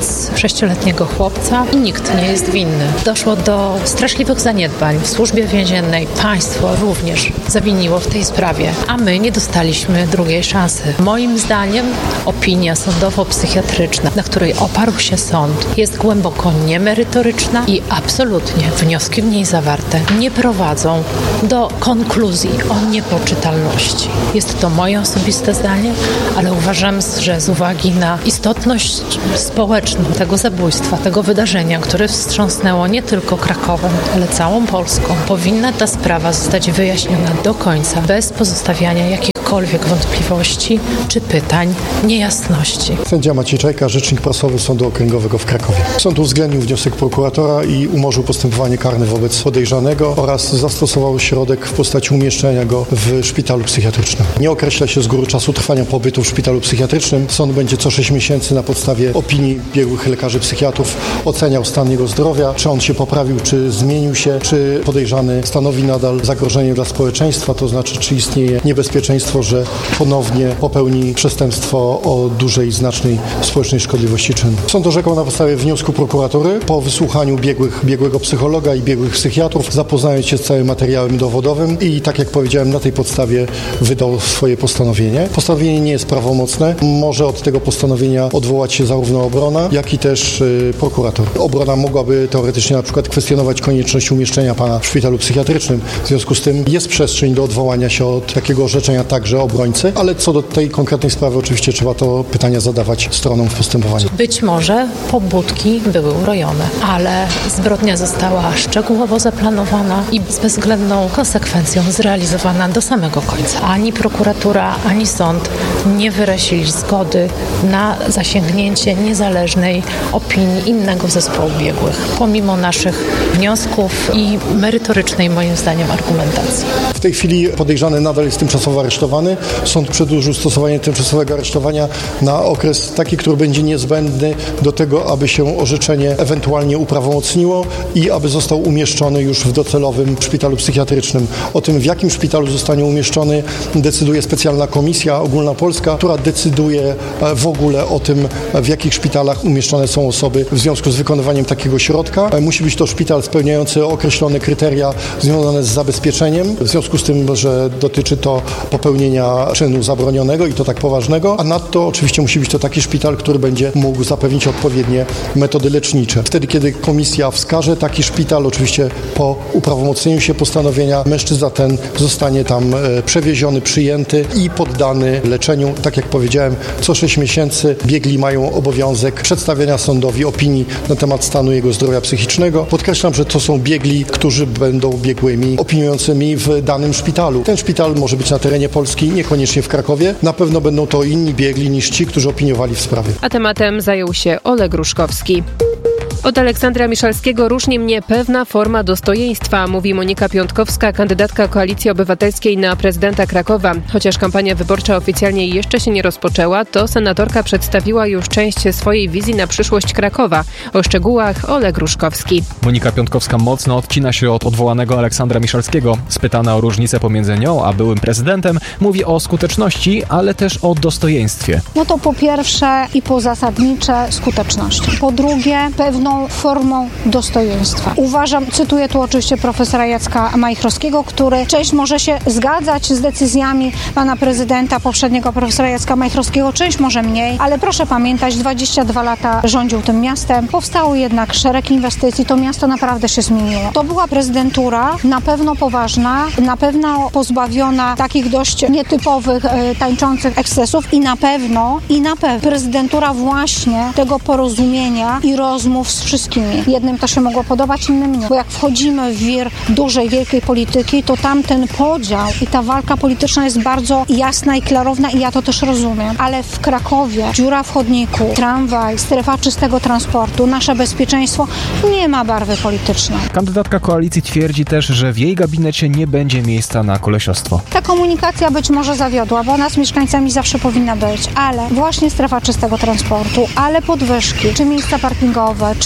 ojciec 6-letniego chłopca i nikt nie jest winny. Doszło do straszliwych zaniedbań w służbie więziennej. Państwo również zawiniło w tej sprawie, a my nie dostaliśmy drugiej szansy. Moim zdaniem opinia sądowo-psychiatryczna, na której oparł się sąd, jest głęboko niemerytoryczna i absolutnie wnioski w niej zawarte nie prowadzą do konkluzji o niepoczytalności. Jest to moje osobiste zdanie, ale uważam, że z uwagi na istotność społeczną tego zabójstwa, tego wydarzenia, które wstrząsnęło nie tylko Krakowem, ale całą Polską, powinna ta sprawa zostać wyjaśniona do końca, bez pozostawiania jakichkolwiek wątpliwości czy pytań, niejasności. Sędzia Maciej Czajka, rzecznik prasowy Sądu Okręgowego w Krakowie. Sąd uwzględnił wniosek prokuratora i umorzył postępowanie karne wobec podejrzanego oraz zastosował środek w postaci umieszczenia go w szpitalu psychiatrycznym. Nie określa się z góry czasu trwania pobytu w szpitalu psychiatrycznym. Sąd będzie co 6 miesięcy na podstawie opinii biegłych lekarzy psychiatrów oceniał stan jego zdrowia, czy on się poprawił, czy zmienił się, czy podejrzany stanowi nadal zagrożenie dla społeczeństwa, to znaczy czy istnieje niebezpieczeństwo, że ponownie popełni przestępstwo o dużej, znacznej społecznej szkodliwości czynu. Sąd orzekał na podstawie wniosku prokuratury po wysłuchaniu biegłego psychologa i biegłych psychiatrów, zapoznając się z całym materiałem dowodowym i tak jak powiedziałem, na tej podstawie wydał swoje postanowienie. Postanowienie nie jest prawomocne. Może od tego postanowienia odwołać się zarówno obrona, jak i też prokurator. Obrona mogłaby teoretycznie na przykład kwestionować konieczność umieszczenia pana w szpitalu psychiatrycznym. W związku z tym jest przestrzeń do odwołania się od takiego orzeczenia także obrońcy, ale co do tej konkretnej sprawy oczywiście trzeba to pytania zadawać stronom w postępowaniu. Być może pobudki były urojone, ale zbrodnia została szczegółowo zaplanowana i z bezwzględną konsekwencją zrealizowana do samego końca. Ani prokuratura, ani sąd nie wyrazili zgody na zasięgnięcie niezależnej opinii innego zespołu biegłych, pomimo naszych wniosków i merytorycznej, moim zdaniem, argumentacji. W tej chwili podejrzany nadal jest tymczasowo aresztowany. Sąd przedłużył stosowanie tymczasowego aresztowania na okres taki, który będzie niezbędny do tego, aby się orzeczenie ewentualnie uprawomocniło i aby został umieszczony już w docelowym szpitalu psychiatrycznym. O tym, w jakim szpitalu zostanie umieszczony, decyduje specjalna komisja ogólnopolska, która decyduje w ogóle o tym, w jakich szpitalach umieszczone są osoby w związku z wykonywaniem takiego środka. Musi być to szpital spełniający określone kryteria związane z zabezpieczeniem, w związku z tym, że dotyczy to popełnienia czynu zabronionego i to tak poważnego, a nadto oczywiście musi być to taki szpital, który będzie mógł zapewnić odpowiednie metody lecznicze. Wtedy, kiedy komisja wskaże taki szpital, oczywiście po uprawomocnieniu się postanowienia, mężczyzna ten zostanie tam przewieziony, przyjęty i poddany leczeniu. Tak jak powiedziałem, co 6 miesięcy biegli mają obowiązek przedstawienia sądowi opinii na temat stanu jego zdrowia psychicznego. Podkreślam, że to są biegli, którzy będą biegłymi opiniującymi w danym szpitalu. Ten szpital może być na terenie Polski, niekoniecznie w Krakowie. Na pewno będą to inni biegli niż ci, którzy opiniowali w sprawie. A tematem zajął się Oleg Ruszkowski. Od Aleksandra Miszalskiego różni mnie pewna forma dostojeństwa, mówi Monika Piątkowska, kandydatka Koalicji Obywatelskiej na prezydenta Krakowa. Chociaż kampania wyborcza oficjalnie jeszcze się nie rozpoczęła, to senatorka przedstawiła już część swojej wizji na przyszłość Krakowa. O szczegółach Oleg Ruszkowski. Monika Piątkowska mocno odcina się od odwołanego Aleksandra Miszalskiego. Spytana o różnicę pomiędzy nią a byłym prezydentem, mówi o skuteczności, ale też o dostojeństwie. No to po pierwsze i po zasadnicze skuteczności. Po drugie pewną formą dostojeństwa. Uważam, cytuję tu oczywiście profesora Jacka Majchrowskiego, który część może się zgadzać z decyzjami pana prezydenta, poprzedniego profesora Jacka Majchrowskiego, część może mniej, ale proszę pamiętać, 22 lata rządził tym miastem. Powstało jednak szereg inwestycji, to miasto naprawdę się zmieniło. To była prezydentura na pewno poważna, na pewno pozbawiona takich dość nietypowych, tańczących ekscesów i na pewno prezydentura właśnie tego porozumienia i rozmów z wszystkimi. Jednym to się mogło podobać, innym nie. Bo jak wchodzimy w wir dużej, wielkiej polityki, to tam ten podział i ta walka polityczna jest bardzo jasna i klarowna i ja to też rozumiem. Ale w Krakowie dziura w chodniku, tramwaj, strefa czystego transportu, nasze bezpieczeństwo nie ma barwy politycznej. Kandydatka koalicji twierdzi też, że w jej gabinecie nie będzie miejsca na kolesiostwo. Ta komunikacja być może zawiodła, bo ona z mieszkańcami zawsze powinna być, ale właśnie strefa czystego transportu, ale podwyżki, czy miejsca parkingowe, czy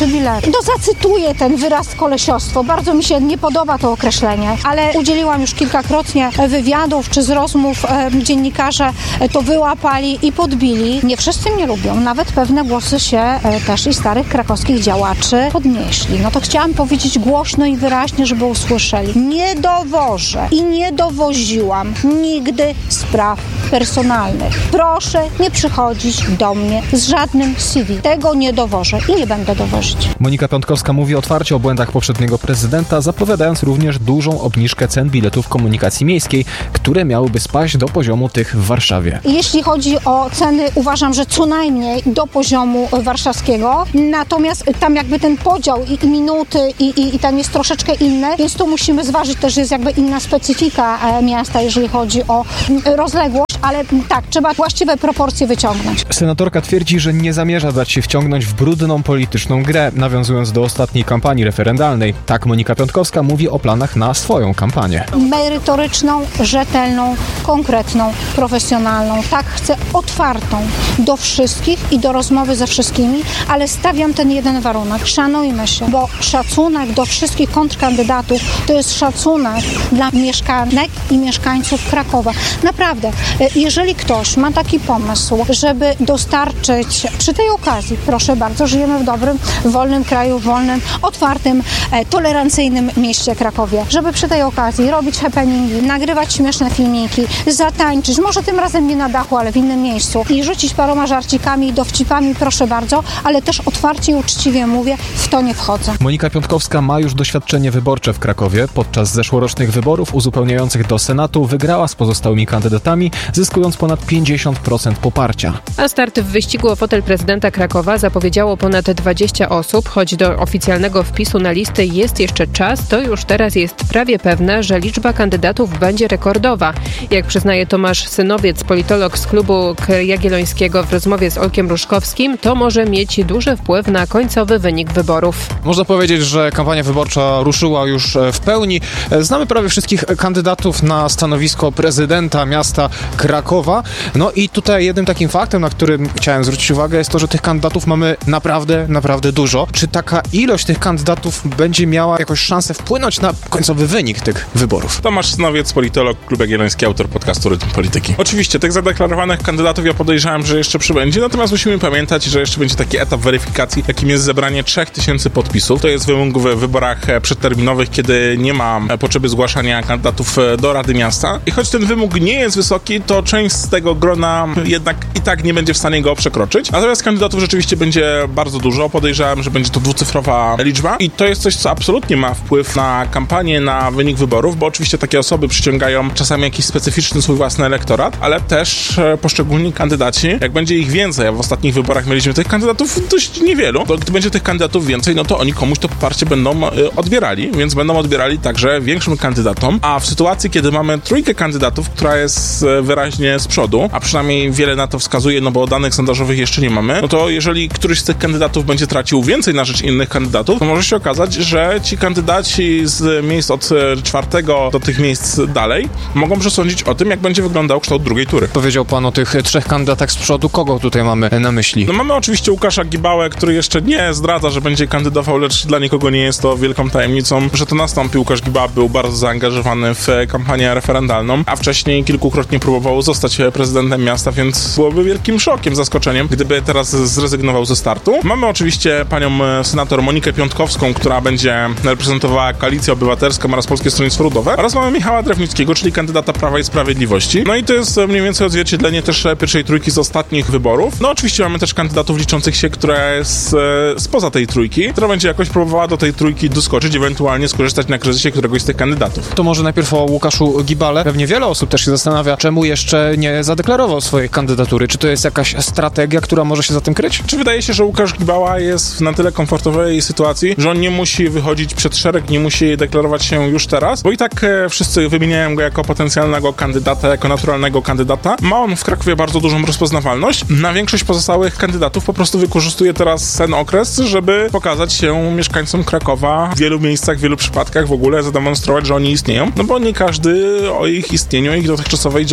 biletów. Zacytuję ten wyraz kolesiostwo. Bardzo mi się nie podoba to określenie, ale udzieliłam już kilkakrotnie wywiadów czy z rozmów. Dziennikarze to wyłapali i podbili. Nie wszyscy mnie lubią. Nawet pewne głosy się też i starych krakowskich działaczy podnieśli. No to chciałam powiedzieć głośno i wyraźnie, żeby usłyszeli. Nie dowożę i nie dowoziłam nigdy spraw personalnych. Proszę nie przychodzić do mnie z żadnym CV. Tego nie dowożę i nie będę dowozić. Monika Piątkowska mówi otwarcie o błędach poprzedniego prezydenta, zapowiadając również dużą obniżkę cen biletów komunikacji miejskiej, które miałyby spaść do poziomu tych w Warszawie. Jeśli chodzi o ceny, uważam, że co najmniej do poziomu warszawskiego, natomiast tam jakby ten podział i minuty i tam jest troszeczkę inny, więc tu musimy zważyć też, że jest jakby inna specyfika miasta, jeżeli chodzi o rozległość, ale tak, trzeba właściwe proporcje wyciągnąć. Senatorka twierdzi, że nie zamierza dać się wciągnąć w brudną polityczną grę, nawiązując do ostatniej kampanii referendalnej. Tak Monika Piątkowska mówi o planach na swoją kampanię. Merytoryczną, rzetelną, konkretną, profesjonalną. Tak, chcę otwartą do wszystkich i do rozmowy ze wszystkimi, ale stawiam ten jeden warunek. Szanujmy się, bo szacunek do wszystkich kontrkandydatów to jest szacunek dla mieszkanek i mieszkańców Krakowa. Naprawdę, jeżeli ktoś ma taki pomysł, żeby dostarczyć przy tej okazji, proszę bardzo, żyjemy w dobrym, wolnym kraju, wolnym, otwartym, tolerancyjnym mieście Krakowie, żeby przy tej okazji robić happeningi, nagrywać śmieszne filmiki, zatańczyć, może tym razem nie na dachu, ale w innym miejscu i rzucić paroma żarcikami i dowcipami, proszę bardzo, ale też otwarcie i uczciwie mówię, w to nie wchodzę. Monika Piątkowska ma już doświadczenie wyborcze w Krakowie. Podczas zeszłorocznych wyborów uzupełniających do Senatu wygrała z pozostałymi kandydatami, zyskując ponad 50% poparcia. A start w wyścigu o fotel prezydenta Krakowa zapowiedziało ponad 20 osób. Choć do oficjalnego wpisu na listy jest jeszcze czas, to już teraz jest prawie pewne, że liczba kandydatów będzie rekordowa. Jak przyznaje Tomasz Synowiec, politolog z klubu Jagiellońskiego w rozmowie z Olkiem Ruszkowskim, to może mieć duży wpływ na końcowy wynik wyborów. Można powiedzieć, że kampania wyborcza ruszyła już w pełni. Znamy prawie wszystkich kandydatów na stanowisko prezydenta miasta Krakowa. No i tutaj jednym takim faktem, na którym chciałem zwrócić uwagę, jest to, że tych kandydatów mamy naprawdę dużo. Czy taka ilość tych kandydatów będzie miała jakąś szansę wpłynąć na końcowy wynik tych wyborów? Tomasz Synowiec, politolog, Klub Jagielloński, autor podcastu Rytm Polityki. Oczywiście tych zadeklarowanych kandydatów ja podejrzewam, że jeszcze przybędzie, natomiast musimy pamiętać, że jeszcze będzie taki etap weryfikacji, jakim jest zebranie 3000 podpisów. To jest wymóg w wyborach przedterminowych, kiedy nie ma potrzeby zgłaszania kandydatów do Rady Miasta. I choć ten wymóg nie jest wysoki, to część z tego grona jednak i tak nie będzie w stanie go przekroczyć. Natomiast kandydatów rzeczywiście będzie bardzo dużo. Podejrzewam, że będzie to dwucyfrowa liczba i to jest coś, co absolutnie ma wpływ na kampanię, na wynik wyborów, bo oczywiście takie osoby przyciągają czasami jakiś specyficzny swój własny elektorat, ale też poszczególni kandydaci, jak będzie ich więcej, a w ostatnich wyborach mieliśmy tych kandydatów dość niewielu, to gdy będzie tych kandydatów więcej, no to oni komuś to poparcie będą odbierali, więc będą odbierali także większym kandydatom, a w sytuacji, kiedy mamy trójkę kandydatów, która jest wyraźnie z przodu, a przynajmniej wiele na to wskazuje, no bo danych sondażowych jeszcze nie mamy, no to jeżeli któryś z tych kandydatów będzie tracił więcej na rzecz innych kandydatów, to może się okazać, że ci kandydaci z miejsc od 4 do tych miejsc dalej mogą przesądzić o tym, jak będzie wyglądał kształt drugiej tury. Powiedział pan o tych 3 kandydatach z przodu. Kogo tutaj mamy na myśli? No mamy oczywiście Łukasza Gibałę, który jeszcze nie zdradza, że będzie kandydował, lecz dla nikogo nie jest to wielką tajemnicą, że to nastąpi. Łukasz Gibała był bardzo zaangażowany w kampanię referendalną, a wcześniej kilkukrotnie próbował zostać prezydentem miasta, więc byłoby wielkim szokiem, zaskoczeniem, gdyby teraz zrezygnował ze startu. Mamy oczywiście panią senator Monikę Piątkowską, która będzie reprezentowała Koalicję Obywatelską oraz Polskie Stronnictwo Ludowe, oraz mamy Michała Drewnickiego, czyli kandydata Prawa i Sprawiedliwości. No i to jest mniej więcej odzwierciedlenie też pierwszej trójki z ostatnich wyborów. No oczywiście mamy też kandydatów liczących się, która jest spoza tej trójki, która będzie jakoś próbowała do tej trójki doskoczyć, ewentualnie skorzystać na kryzysie któregoś z tych kandydatów. To może najpierw o Łukaszu Gibale. Pewnie wiele osób też się zastanawia, czemu jeszcze nie zadeklarował swojej kandydatury. Czy to jest jakaś strategia, która może się za tym kryć? Czy wydaje się, że Łukasz Gibała jest w na tyle komfortowej sytuacji, że on nie musi wychodzić przed szereg, nie musi deklarować się już teraz, bo i tak wszyscy wymieniają go jako potencjalnego kandydata, jako naturalnego kandydata. Ma on w Krakowie bardzo dużą rozpoznawalność. Na większość pozostałych kandydatów po prostu wykorzystuje teraz ten okres, żeby pokazać się mieszkańcom Krakowa w wielu miejscach, w wielu przypadkach w ogóle zademonstrować, że oni istnieją, no bo nie każdy o ich istnieniu, ich dotychczasowej działalności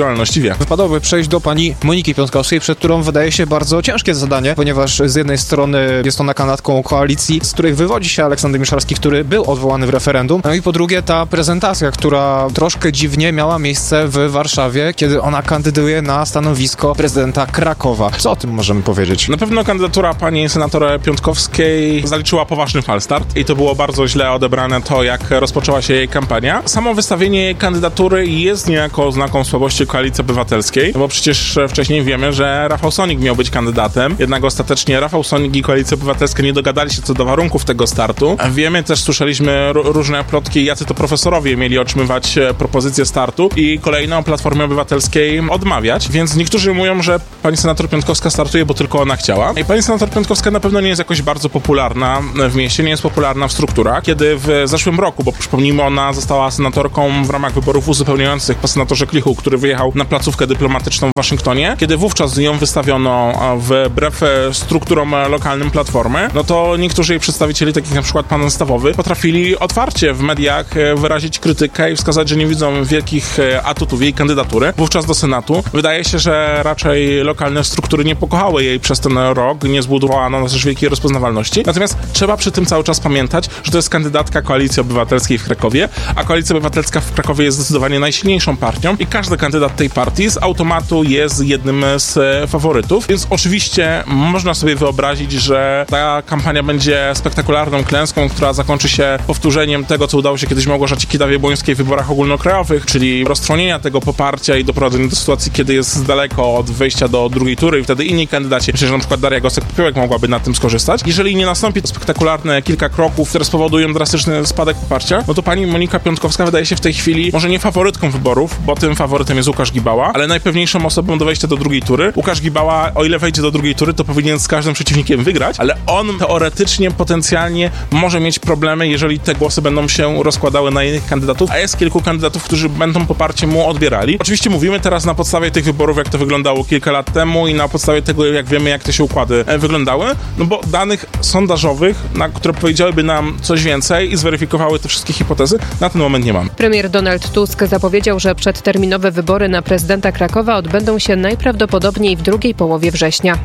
właściwie. Wypadałoby przejść do pani Moniki Piontkowskiej, przed którą wydaje się bardzo ciężkie zadanie, ponieważ z jednej strony jest ona kandydatką koalicji, z której wywodzi się Aleksander Miszalski, który był odwołany w referendum, no i po drugie ta prezentacja, która troszkę dziwnie miała miejsce w Warszawie, kiedy ona kandyduje na stanowisko prezydenta Krakowa. Co o tym możemy powiedzieć? Na pewno kandydatura pani senator Piontkowskiej zaliczyła poważny falstart i to było bardzo źle odebrane to, jak rozpoczęła się jej kampania. Samo wystawienie jej kandydatury jest niejako oznaką słabości Koalicji Obywatelskiej, bo przecież wcześniej wiemy, że Rafał Sonik miał być kandydatem, jednak ostatecznie Rafał Sonik i Koalicja Obywatelska nie dogadali się co do warunków tego startu. Wiemy, też słyszeliśmy różne plotki, jacy to profesorowie mieli otrzymywać propozycję startu i kolejno o Platformie Obywatelskiej odmawiać, więc niektórzy mówią, że pani senator Piontkowska startuje, bo tylko ona chciała. I pani senator Piontkowska na pewno nie jest jakoś bardzo popularna w mieście, nie jest popularna w strukturach. Kiedy w zeszłym roku, bo przypomnijmy, ona została senatorką w ramach wyborów uzupełniających po senatorze Klichu, który wyjechał na placówkę dyplomatyczną w Waszyngtonie, kiedy wówczas ją wystawiono wbrew strukturom lokalnym Platformy, no to niektórzy jej przedstawicieli, takich na przykład pan Stawowy, potrafili otwarcie w mediach wyrazić krytykę i wskazać, że nie widzą wielkich atutów jej kandydatury wówczas do Senatu. Wydaje się, że raczej lokalne struktury nie pokochały jej przez ten rok, nie zbudowano też wielkiej rozpoznawalności. Natomiast trzeba przy tym cały czas pamiętać, że to jest kandydatka Koalicji Obywatelskiej w Krakowie, a Koalicja Obywatelska w Krakowie jest zdecydowanie najsilniejszą partią i każdy kandydat tej partii z automatu jest jednym z faworytów, więc oczywiście można sobie wyobrazić, że ta kampania będzie spektakularną klęską, która zakończy się powtórzeniem tego, co udało się kiedyś Małgorzacie Kidawie-Błońskiej w wyborach ogólnokrajowych, czyli roztrwonienia tego poparcia i doprowadzenia do sytuacji, kiedy jest daleko od wejścia do drugiej tury i wtedy inni kandydaci, myślę, że na przykład Daria Gosek-Popiołek mogłaby na tym skorzystać. Jeżeli nie nastąpi to spektakularne kilka kroków, które spowodują drastyczny spadek poparcia, no to pani Monika Piontkowska wydaje się w tej chwili może nie faworytką wyborów, bo tym faworytem jest Łukasz Gibała, ale najpewniejszą osobą do wejścia do drugiej tury. Łukasz Gibała, o ile wejdzie do drugiej tury, to powinien z każdym przeciwnikiem wygrać, ale on teoretycznie, potencjalnie może mieć problemy, jeżeli te głosy będą się rozkładały na innych kandydatów, a jest kilku kandydatów, którzy będą poparcie mu odbierali. Oczywiście mówimy teraz na podstawie tych wyborów, jak to wyglądało kilka lat temu i na podstawie tego, jak wiemy, jak te się układy wyglądały, no bo danych sondażowych, które powiedziałyby nam coś więcej i zweryfikowały te wszystkie hipotezy, na ten moment nie mamy. Premier Donald Tusk zapowiedział, że przedterminowe wybory na prezydenta Krakowa odbędą się najprawdopodobniej w drugiej połowie września.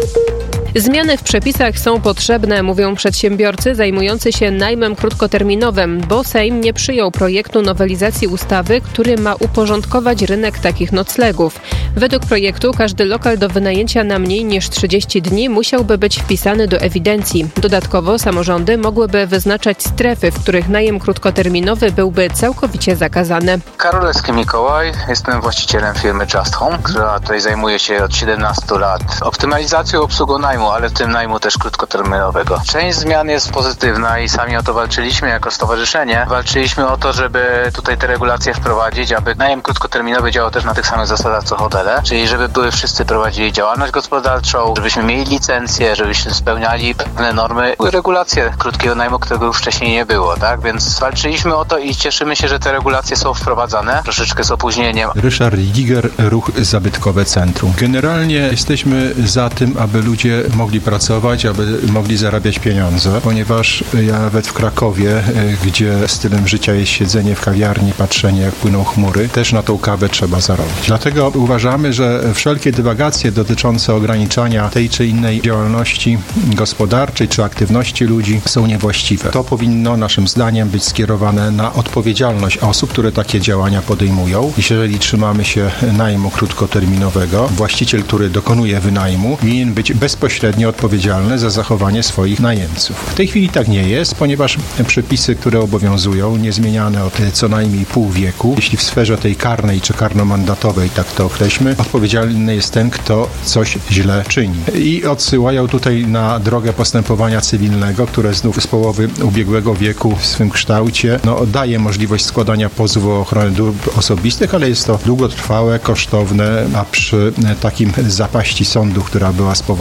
Zmiany w przepisach są potrzebne, mówią przedsiębiorcy zajmujący się najmem krótkoterminowym, bo Sejm nie przyjął projektu nowelizacji ustawy, który ma uporządkować rynek takich noclegów. Według projektu każdy lokal do wynajęcia na mniej niż 30 dni musiałby być wpisany do ewidencji. Dodatkowo samorządy mogłyby wyznaczać strefy, w których najem krótkoterminowy byłby całkowicie zakazany. Karolewski Mikołaj, jestem właścicielem firmy Just Home, która tutaj zajmuje się od 17 lat optymalizacją obsługą najmu, ale w tym najmu też krótkoterminowego. Część zmian jest pozytywna i sami o to walczyliśmy jako stowarzyszenie. Walczyliśmy o to, żeby tutaj te regulacje wprowadzić, aby najem krótkoterminowy działał też na tych samych zasadach co hotele, czyli żeby wszyscy prowadzili działalność gospodarczą, żebyśmy mieli licencję, żebyśmy spełniali pewne normy, regulacje krótkiego najmu, którego już wcześniej nie było, tak? Więc walczyliśmy o to i cieszymy się, że te regulacje są wprowadzane, troszeczkę z opóźnieniem. Ryszard Giger, Ruch Zabytkowe Centrum. Generalnie jesteśmy za tym, aby ludzie mogli pracować, aby mogli zarabiać pieniądze, ponieważ ja nawet w Krakowie, gdzie stylem życia jest siedzenie w kawiarni, patrzenie jak płyną chmury, też na tą kawę trzeba zarobić. Dlatego uważamy, że wszelkie dywagacje dotyczące ograniczania tej czy innej działalności gospodarczej czy aktywności ludzi są niewłaściwe. To powinno naszym zdaniem być skierowane na odpowiedzialność osób, które takie działania podejmują. Jeżeli trzymamy się najmu krótkoterminowego, właściciel, który dokonuje wynajmu, winien być bezpośrednio odpowiedzialny za zachowanie swoich najemców. W tej chwili tak nie jest, ponieważ przepisy, które obowiązują, niezmieniane od co najmniej pół wieku, jeśli w sferze tej karnej czy karnomandatowej, tak to określmy, odpowiedzialny jest ten, kto coś źle czyni. I odsyłają tutaj na drogę postępowania cywilnego, które znów z połowy ubiegłego wieku w swym kształcie daje możliwość składania pozwu o ochronę dóbr osobistych, ale jest to długotrwałe, kosztowne, a przy takim zapaści sądu, która była spowodowana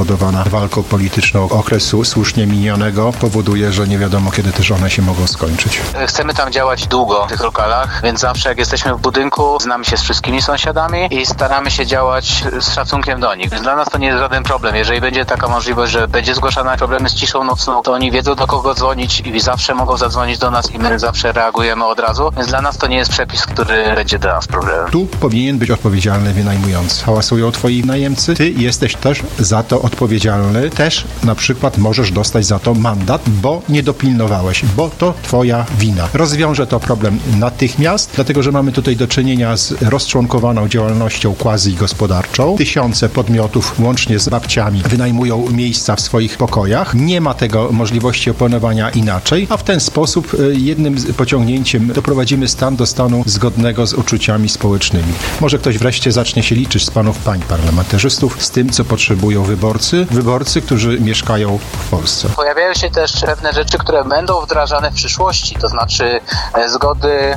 walką polityczną okresu słusznie minionego powoduje, że nie wiadomo, kiedy też one się mogą skończyć. Chcemy tam działać długo w tych lokalach, więc zawsze jak jesteśmy w budynku, znamy się z wszystkimi sąsiadami i staramy się działać z szacunkiem do nich. Dla nas to nie jest żaden problem. Jeżeli będzie taka możliwość, że będzie zgłaszana problemy z ciszą nocną, to oni wiedzą, do kogo dzwonić i zawsze mogą zadzwonić do nas i my zawsze reagujemy od razu, więc dla nas to nie jest przepis, który będzie dla nas problemem. Tu powinien być odpowiedzialny wynajmujący. Hałasują twoi najemcy, ty jesteś też za to odpowiedzialny. Też na przykład możesz dostać za to mandat, bo nie dopilnowałeś, bo to twoja wina. Rozwiąże to problem natychmiast, dlatego że mamy tutaj do czynienia z rozczłonkowaną działalnością quasi-gospodarczą. Tysiące podmiotów, łącznie z babciami, wynajmują miejsca w swoich pokojach. Nie ma tego możliwości opanowania inaczej, a w ten sposób jednym pociągnięciem doprowadzimy stan do stanu zgodnego z uczuciami społecznymi. Może ktoś wreszcie zacznie się liczyć z panów, pań parlamentarzystów z tym, co potrzebują wyborcy, którzy mieszkają w Polsce. Pojawiają się też pewne rzeczy, które będą wdrażane w przyszłości, to znaczy zgody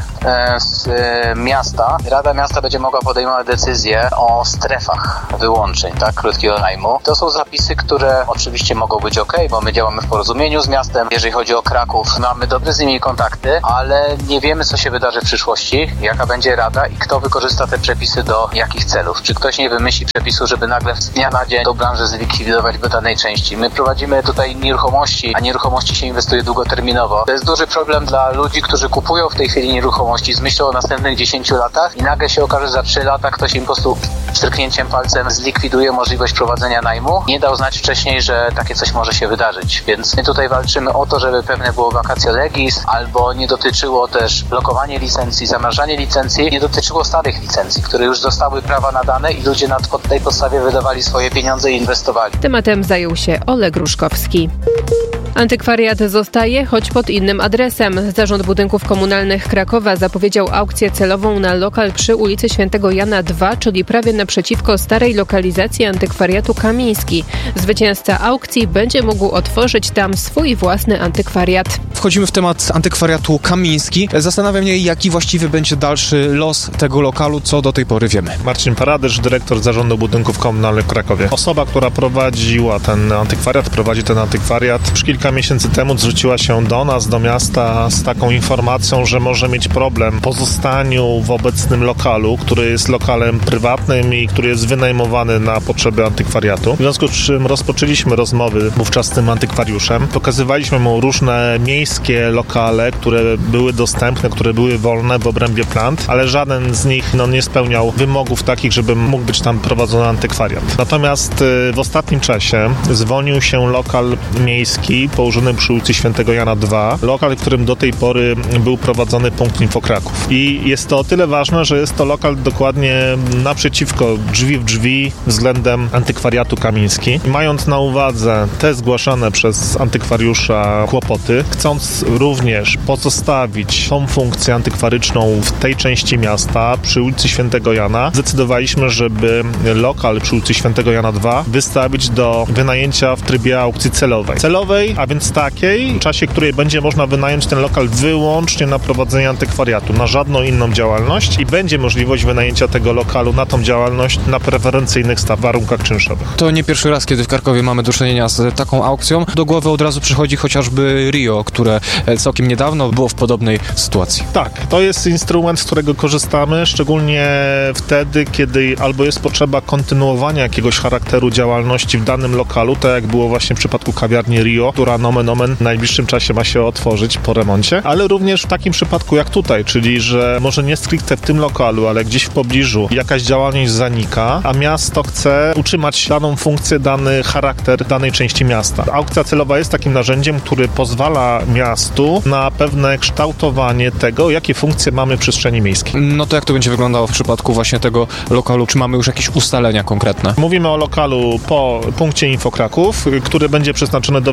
z miasta. Rada Miasta będzie mogła podejmować decyzje o strefach wyłączeń, tak, krótkiego najmu. To są zapisy, które oczywiście mogą być bo my działamy w porozumieniu z miastem. Jeżeli chodzi o Kraków, mamy dobre z nimi kontakty, ale nie wiemy, co się wydarzy w przyszłości, jaka będzie rada i kto wykorzysta te przepisy do jakich celów. Czy ktoś nie wymyśli przepisu, żeby nagle z dnia na dzień tą branżę zlikwidować w danej części. My prowadzimy tutaj nieruchomości, a nieruchomości się inwestuje długoterminowo. To jest duży problem dla ludzi, którzy kupują w tej chwili nieruchomości z myślą o następnych 10 latach i nagle się okaże, że za 3 lata ktoś im po prostu pstryknięciem palcem zlikwiduje możliwość prowadzenia najmu. Nie dał znać wcześniej, że takie coś może się wydarzyć, więc my tutaj walczymy o to, żeby pewne było vacatio legis, albo nie dotyczyło też blokowanie licencji, zamrażanie licencji, nie dotyczyło starych licencji, które już zostały prawa nadane i ludzie pod tej podstawie wydawali swoje pieniądze i inwestowali. Tematem zajął się Oleg Gruszkowski. Antykwariat zostaje, choć pod innym adresem. Zarząd Budynków Komunalnych Krakowa zapowiedział aukcję celową na lokal przy ulicy Świętego Jana 2, czyli prawie naprzeciwko starej lokalizacji antykwariatu Kamiński. Zwycięzca aukcji będzie mógł otworzyć tam swój własny antykwariat. Wchodzimy w temat antykwariatu Kamiński. Zastanawia mnie, jaki właściwie będzie dalszy los tego lokalu, co do tej pory wiemy. Marcin Paradysz, dyrektor Zarządu Budynków Komunalnych w Krakowie. Osoba, która prowadzi ten antykwariat, kilka miesięcy temu zwróciła się do nas, do miasta z taką informacją, że może mieć problem po pozostaniu w obecnym lokalu, który jest lokalem prywatnym i który jest wynajmowany na potrzeby antykwariatu. W związku z czym rozpoczęliśmy rozmowy wówczas z tym antykwariuszem. Pokazywaliśmy mu różne miejskie lokale, które były dostępne, które były wolne w obrębie plant, ale żaden z nich nie spełniał wymogów takich, żeby mógł być tam prowadzony antykwariat. Natomiast w ostatnim czasie zwolnił się lokal miejski położony przy ulicy Świętego Jana 2, lokal, w którym do tej pory był prowadzony punkt Info Kraków. I jest to o tyle ważne, że jest to lokal dokładnie naprzeciwko, drzwi w drzwi względem antykwariatu Kamiński. I mając na uwadze te zgłaszane przez antykwariusza kłopoty, chcąc również pozostawić tą funkcję antykwaryczną w tej części miasta przy ulicy Świętego Jana, zdecydowaliśmy, żeby lokal przy ulicy Świętego Jana 2 wystawić do wynajęcia w trybie aukcji celowej, a więc takiej, w czasie której będzie można wynająć ten lokal wyłącznie na prowadzenie antykwariatu, na żadną inną działalność i będzie możliwość wynajęcia tego lokalu na tą działalność na preferencyjnych warunkach czynszowych. To nie pierwszy raz, kiedy w Krakowie mamy do czynienia z taką aukcją. Do głowy od razu przychodzi chociażby Rio, które całkiem niedawno było w podobnej sytuacji. Tak, to jest instrument, z którego korzystamy, szczególnie wtedy, kiedy albo jest potrzeba kontynuowania jakiegoś charakteru działalności w danym lokalu, tak jak było właśnie w przypadku kawiarni Rio, która nomen omen w najbliższym czasie ma się otworzyć po remoncie, ale również w takim przypadku jak tutaj, czyli że może nie stricte w tym lokalu, ale gdzieś w pobliżu jakaś działalność zanika, a miasto chce utrzymać daną funkcję, dany charakter danej części miasta. Aukcja celowa jest takim narzędziem, który pozwala miastu na pewne kształtowanie tego, jakie funkcje mamy w przestrzeni miejskiej. No to jak to będzie wyglądało w przypadku właśnie tego lokalu? Czy mamy już jakieś ustalenia konkretne? Mówimy o lokalu po punkcie Info Kraków, który będzie przeznaczony do wynajęcia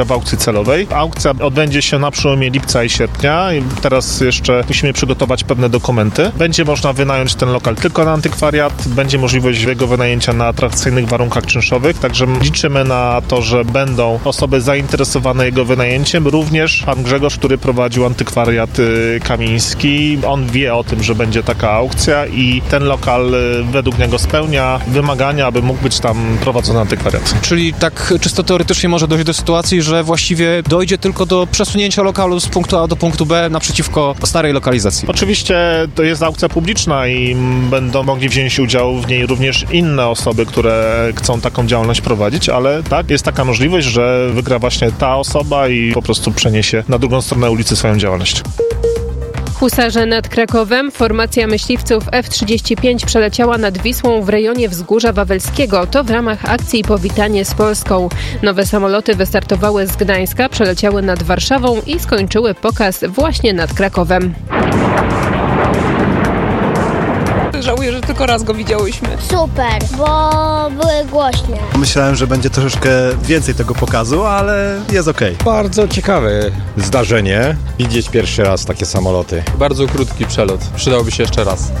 w aukcji celowej. Aukcja odbędzie się na przełomie lipca i sierpnia. I teraz jeszcze musimy przygotować pewne dokumenty. Będzie można wynająć ten lokal tylko na antykwariat. Będzie możliwość jego wynajęcia na atrakcyjnych warunkach czynszowych. Także liczymy na to, że będą osoby zainteresowane jego wynajęciem. Również pan Grzegorz, który prowadził antykwariat Kamiński. On wie o tym, że będzie taka aukcja i ten lokal według niego spełnia wymagania, aby mógł być tam prowadzony antykwariat. Czyli tak czysto teoretycznie może dojść do sytuacji, że właściwie dojdzie tylko do przesunięcia lokalu z punktu A do punktu B naprzeciwko starej lokalizacji. Oczywiście to jest aukcja publiczna i będą mogli wziąć udział w niej również inne osoby, które chcą taką działalność prowadzić, ale tak, jest taka możliwość, że wygra właśnie ta osoba i po prostu przeniesie na drugą stronę ulicy swoją działalność. Husarze nad Krakowem. Formacja myśliwców F-35 przeleciała nad Wisłą w rejonie Wzgórza Wawelskiego. To w ramach akcji Powitanie z Polską. Nowe samoloty wystartowały z Gdańska, przeleciały nad Warszawą i skończyły pokaz właśnie nad Krakowem. Żałuję, że tylko raz go widziałyśmy. Super, bo były głośne. Myślałem, że będzie troszeczkę więcej tego pokazu, ale jest okej. Bardzo ciekawe zdarzenie. Widzieć pierwszy raz takie samoloty. Bardzo krótki przelot. Przydałby się jeszcze raz.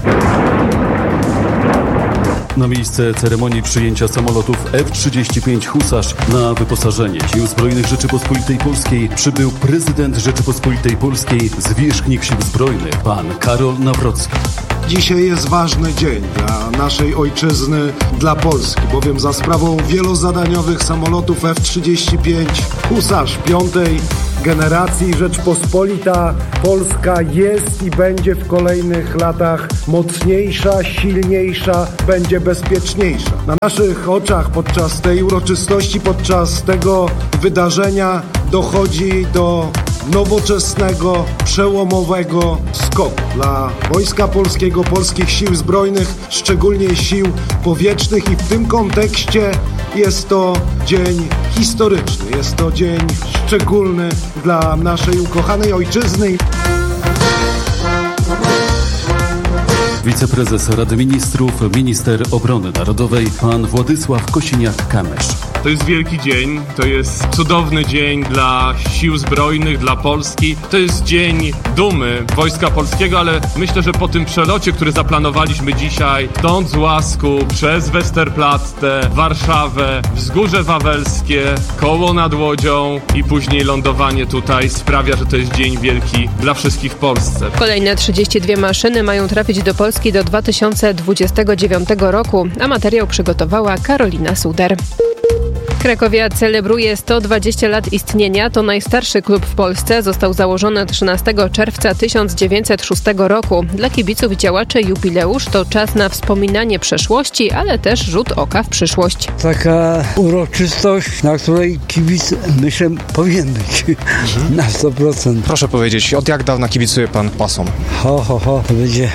Na miejsce ceremonii przyjęcia samolotów F-35 Husarz na wyposażenie Sił Zbrojnych Rzeczypospolitej Polskiej przybył prezydent Rzeczypospolitej Polskiej, zwierzchnik Sił Zbrojnych, pan Karol Nawrocki. Dzisiaj jest ważny dzień dla naszej ojczyzny, dla Polski, bowiem za sprawą wielozadaniowych samolotów F-35 Husarz 5. generacji Rzeczpospolita Polska jest i będzie w kolejnych latach mocniejsza, silniejsza, będzie bezpieczniejsza. Na naszych oczach podczas tej uroczystości, podczas tego wydarzenia dochodzi do nowoczesnego, przełomowego skoku dla Wojska Polskiego, polskich sił zbrojnych, szczególnie sił powietrznych i w tym kontekście jest to dzień historyczny, jest to dzień szczególny dla naszej ukochanej ojczyzny. Wiceprezes Rady Ministrów, minister obrony narodowej, pan Władysław Kosiniak-Kamysz. To jest wielki dzień, to jest cudowny dzień dla Sił Zbrojnych, dla Polski. To jest dzień dumy Wojska Polskiego, ale myślę, że po tym przelocie, który zaplanowaliśmy dzisiaj, stąd z Łasku, przez Westerplatte, Warszawę, Wzgórze Wawelskie, Koło nad Łodzią i później lądowanie tutaj sprawia, że to jest dzień wielki dla wszystkich w Polsce. Kolejne 32 maszyny mają trafić do Polski do 2029 roku, a materiał przygotowała Karolina Suder. Krakowia celebruje 120 lat istnienia. To najstarszy klub w Polsce. Został założony 13 czerwca 1906 roku. Dla kibiców i działaczy jubileusz to czas na wspominanie przeszłości, ale też rzut oka w przyszłość. Taka uroczystość, na której kibic, myślę, powinien być na 100%. Proszę powiedzieć, od jak dawna kibicuje pan pasom? To będzie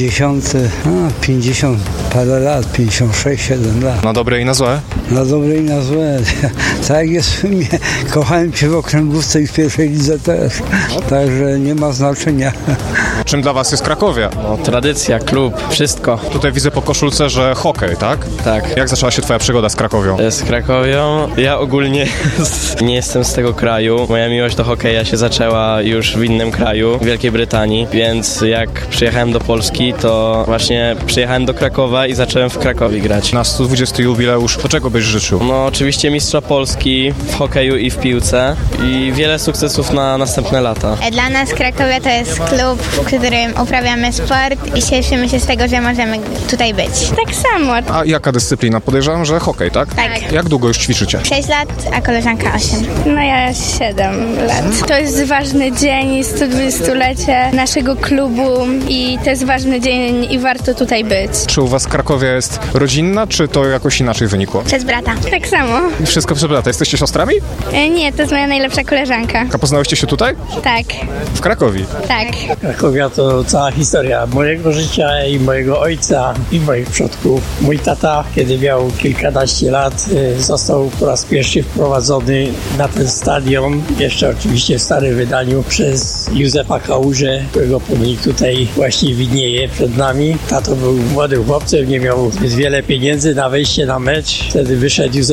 50 parę lat, 56, 7 lat. Na dobre i na złe? Na dobre i na złe. Tak jak jest w filmie. Kochałem cię w okręgówce i w pierwszej lidze też. Także nie ma znaczenia. Czym dla was jest Krakowia? Tradycja, klub, wszystko. Tutaj widzę po koszulce, że hokej, tak? Tak. Jak zaczęła się twoja przygoda z Krakowią? Z Krakowią? Ja ogólnie nie jestem z tego kraju. Moja miłość do hokeja się zaczęła już w innym kraju, w Wielkiej Brytanii, więc jak przyjechałem do Polski, to właśnie przyjechałem do Krakowa i zacząłem w Krakowie grać. Na 120 jubileusz, to czego byś życzył? No oczywiście mistrza Polski w hokeju i w piłce i wiele sukcesów na następne lata. Dla nas Krakowia to jest klub, w którym uprawiamy sport i cieszymy się z tego, że możemy tutaj być. Tak samo. A jaka dyscyplina? Podejrzewam, że hokej, tak? Tak. Jak długo już ćwiczycie? 6 lat, a koleżanka 8. No ja 7 lat. To jest ważny dzień, 120-lecie naszego klubu i to jest ważny dzień i warto tutaj być. Czy u was Krakowia jest rodzinna, czy to jakoś inaczej wynikło? Przez brata. Tak samo. Wszystko przez brata. Jesteście siostrami? Nie, to jest moja najlepsza koleżanka. A poznałyście się tutaj? Tak. W Krakowie? Tak. Krakowia to cała historia mojego życia i mojego ojca i moich przodków. Mój tata, kiedy miał kilkanaście lat, został po raz pierwszy wprowadzony na ten stadion, jeszcze oczywiście w starym wydaniu, przez Józefa Kałużę, którego pomnik tutaj właśnie widnieje przed nami. Tato był młodym chłopcem, nie miał zbyt wiele pieniędzy na wejście na mecz. Wtedy wyszedł Józef Kałuża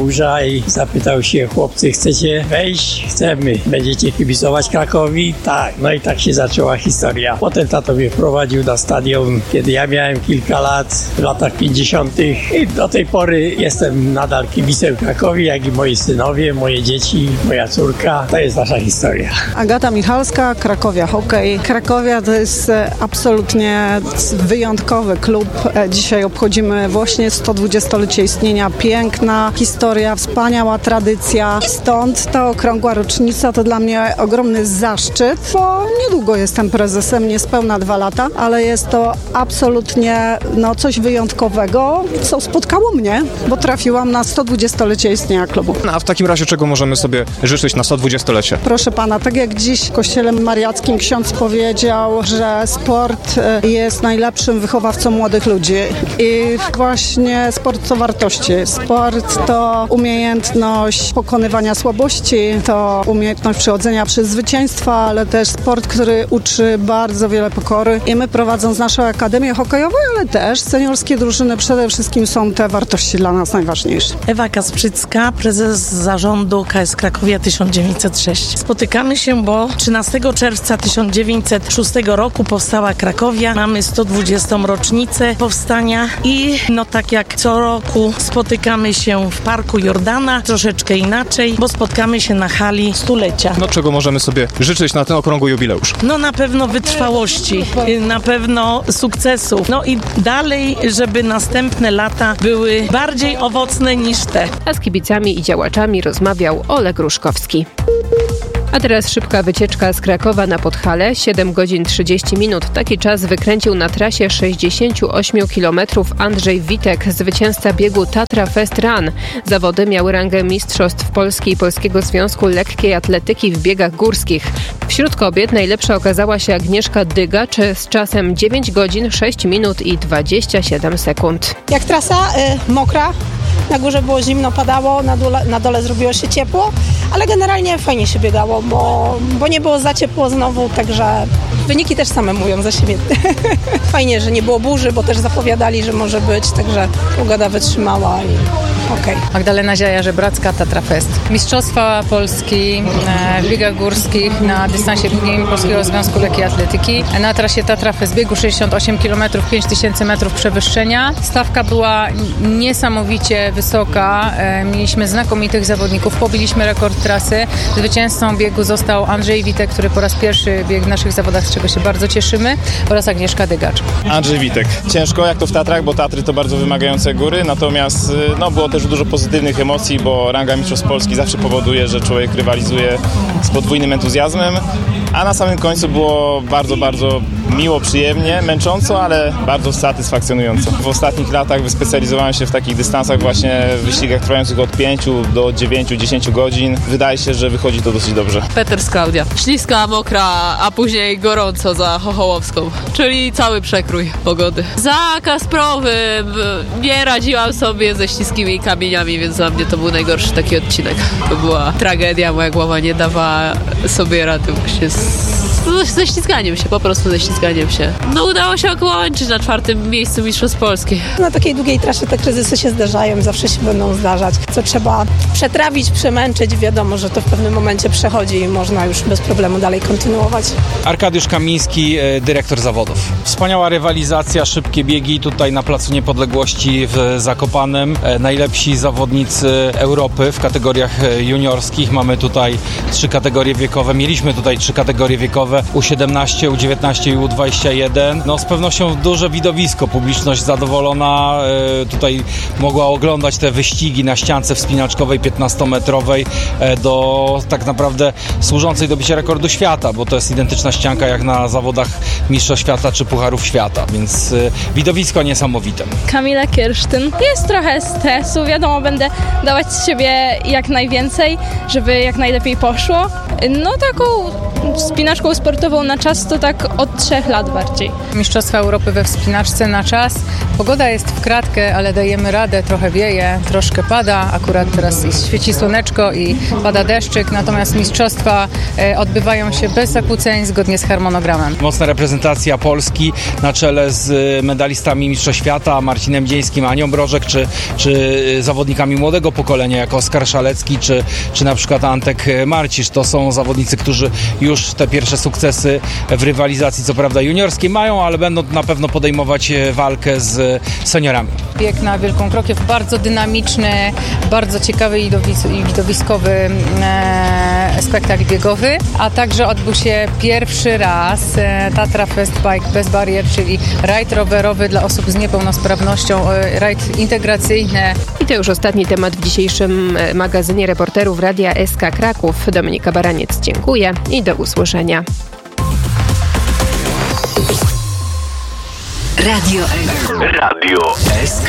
Jubileusza i zapytał się: chłopcy, chcecie wejść? Chcemy. Będziecie kibicować Krakowi? Tak. No i tak się zaczęła historia. Potem tato mnie wprowadził na stadion, kiedy ja miałem kilka lat, w latach 50. i do tej pory jestem nadal kibicem Krakowi, jak i moi synowie, moje dzieci, moja córka. To jest nasza historia. Agata Michalska, Krakowia Hokej. Krakowia to jest absolutnie wyjątkowy klub. Dzisiaj obchodzimy właśnie 120-lecie istnienia. Piękna historia, wspaniała tradycja. I stąd ta okrągła rocznica to dla mnie ogromny zaszczyt, bo niedługo jestem prezesem, niespełna 2 lata, ale jest to absolutnie coś wyjątkowego, co spotkało mnie, bo trafiłam na 120-lecie istnienia klubu. No, a w takim razie czego możemy sobie życzyć na 120-lecie? Proszę pana, tak jak dziś w kościele mariackim ksiądz powiedział, że sport jest najlepszym wychowawcą młodych ludzi i właśnie sport to wartości. Sport to umiejętność pokonywania słabości, to umiejętność przechodzenia przez zwycięstwa, ale też sport, który uczy bardzo wiele pokory i my, prowadząc naszą akademię hokejową, ale też seniorskie drużyny, przede wszystkim są te wartości dla nas najważniejsze. Ewa Kasprzycka, prezes zarządu KS Krakowia 1906. Spotykamy się, bo 13 czerwca 1906 roku powstała Krakowia. Mamy 120. rocznicę powstania i tak jak co roku spotykamy się w Parku Jordana, troszeczkę inaczej, bo spotkamy się na hali stulecia. Czego możemy sobie życzyć na ten okrągły jubileusz? Na pewno wytrwałości, na pewno sukcesów, i dalej, żeby następne lata były bardziej owocne niż te. A z kibicami i działaczami rozmawiał Oleg Ruszkowski. A teraz szybka wycieczka z Krakowa na Podhale, 7 godzin 30 minut. Taki czas wykręcił na trasie 68 km Andrzej Witek, zwycięzca biegu Tatra Fest Run. Zawody miały rangę mistrzostw Polski i Polskiego Związku Lekkiej Atletyki w biegach górskich. Wśród kobiet najlepsza okazała się Agnieszka Dygacz z czasem 9 godzin 6 minut i 27 sekund. Jak trasa mokra, na górze było zimno, padało, na dole zrobiło się ciepło, ale generalnie fajnie się biegało, bo nie było za ciepło znowu, także wyniki też same mówią za siebie. Fajnie, że nie było burzy, bo też zapowiadali, że może być, także pogoda wytrzymała i okej. Magdalena Ziaja-Żebracka, Tatra Fest. Mistrzostwa Polski w biegach górskich na dystansie długim Polskiego Związku Lekkiej Atletyki. Na trasie Tatra Fest biegu 68 km, 5000 metrów przewyższenia. Stawka była niesamowicie wysoka. Mieliśmy znakomitych zawodników. Pobiliśmy rekord trasy. Zwycięzcą biegu został Andrzej Witek, który po raz pierwszy biegł w naszych zawodach, z czego się bardzo cieszymy, oraz Agnieszka Dygacz. Andrzej Witek. Ciężko jak to w Tatrach, bo Tatry to bardzo wymagające góry, natomiast było też dużo pozytywnych emocji, bo ranga Mistrzostw Polski zawsze powoduje, że człowiek rywalizuje z podwójnym entuzjazmem, a na samym końcu było bardzo, bardzo miło, przyjemnie, męcząco, ale bardzo satysfakcjonująco. W ostatnich latach wyspecjalizowałem się w takich dystansach właśnie w wyścigach trwających od 5 do 9-10 godzin. Wydaje się, że wychodzi to dosyć dobrze. Peter z Klaudia. Śliska, mokra, a później gorąco za Chochołowską, czyli cały przekrój pogody. Za Kasprowym nie radziłam sobie ze śliskimi kamieniami, więc dla mnie to był najgorszy taki odcinek. To była tragedia, moja głowa nie dawała sobie rady właśnie ze ślizganiem się, po prostu ze ślizganiem się. Udało się około łączyć na 4. miejscu Mistrzostw Polski. Na takiej długiej trasie te kryzysy się zdarzają, zawsze się będą zdarzać. Co trzeba przetrawić, przemęczyć, wiadomo, że to w pewnym momencie przechodzi i można już bez problemu dalej kontynuować. Arkadiusz Kamiński, dyrektor zawodów. Wspaniała rywalizacja, szybkie biegi tutaj na Placu Niepodległości w Zakopanem. Najlepsi zawodnicy Europy w kategoriach juniorskich. Mamy tutaj 3 kategorie wiekowe. Mieliśmy tutaj 3 kategorie wiekowe. U17, U19 i U21. Z pewnością duże widowisko. Publiczność zadowolona. Tutaj mogła oglądać te wyścigi na ściance wspinaczkowej 15-metrowej do tak naprawdę służącej do bicia rekordu świata, bo to jest identyczna ścianka jak na zawodach Mistrzostw Świata czy Pucharów Świata, więc widowisko niesamowite. Kamila Kiersztyn. Jest trochę stresu, wiadomo, będę dawać z siebie jak najwięcej, żeby jak najlepiej poszło. Taką wspinaczką sportową na czas to tak od 3 lat bardziej. Mistrzostwa Europy we wspinaczce na czas. Pogoda jest w kratkę, ale dajemy radę, trochę wieje, troszkę pada, akurat teraz świeci słoneczko i pada deszczyk, natomiast mistrzostwa odbywają się bez zakłóceń, zgodnie z harmonogramem. Mocna reprezentacja Polski na czele z medalistami Mistrzostw Świata, Marcinem Dzieńskim, Anią Brożek, czy zawodnikami młodego pokolenia, jak Oskar Szalecki, czy na przykład Antek Marcisz. To są zawodnicy, którzy już te pierwsze sukcesy w rywalizacji, co prawda juniorskiej mają, ale będą na pewno podejmować walkę z seniorami. Bieg na Wielką Krokiew bardzo dynamiczny, bardzo ciekawy i widowiskowy spektakl biegowy, a także odbył się pierwszy raz Tatra Fest Bike bez barier, czyli rajd rowerowy dla osób z niepełnosprawnością, rajd integracyjny. I to już ostatni temat w dzisiejszym magazynie reporterów Radia SK Kraków. Dominika Baraniec, dziękuję i do usłyszenia. Radio SK.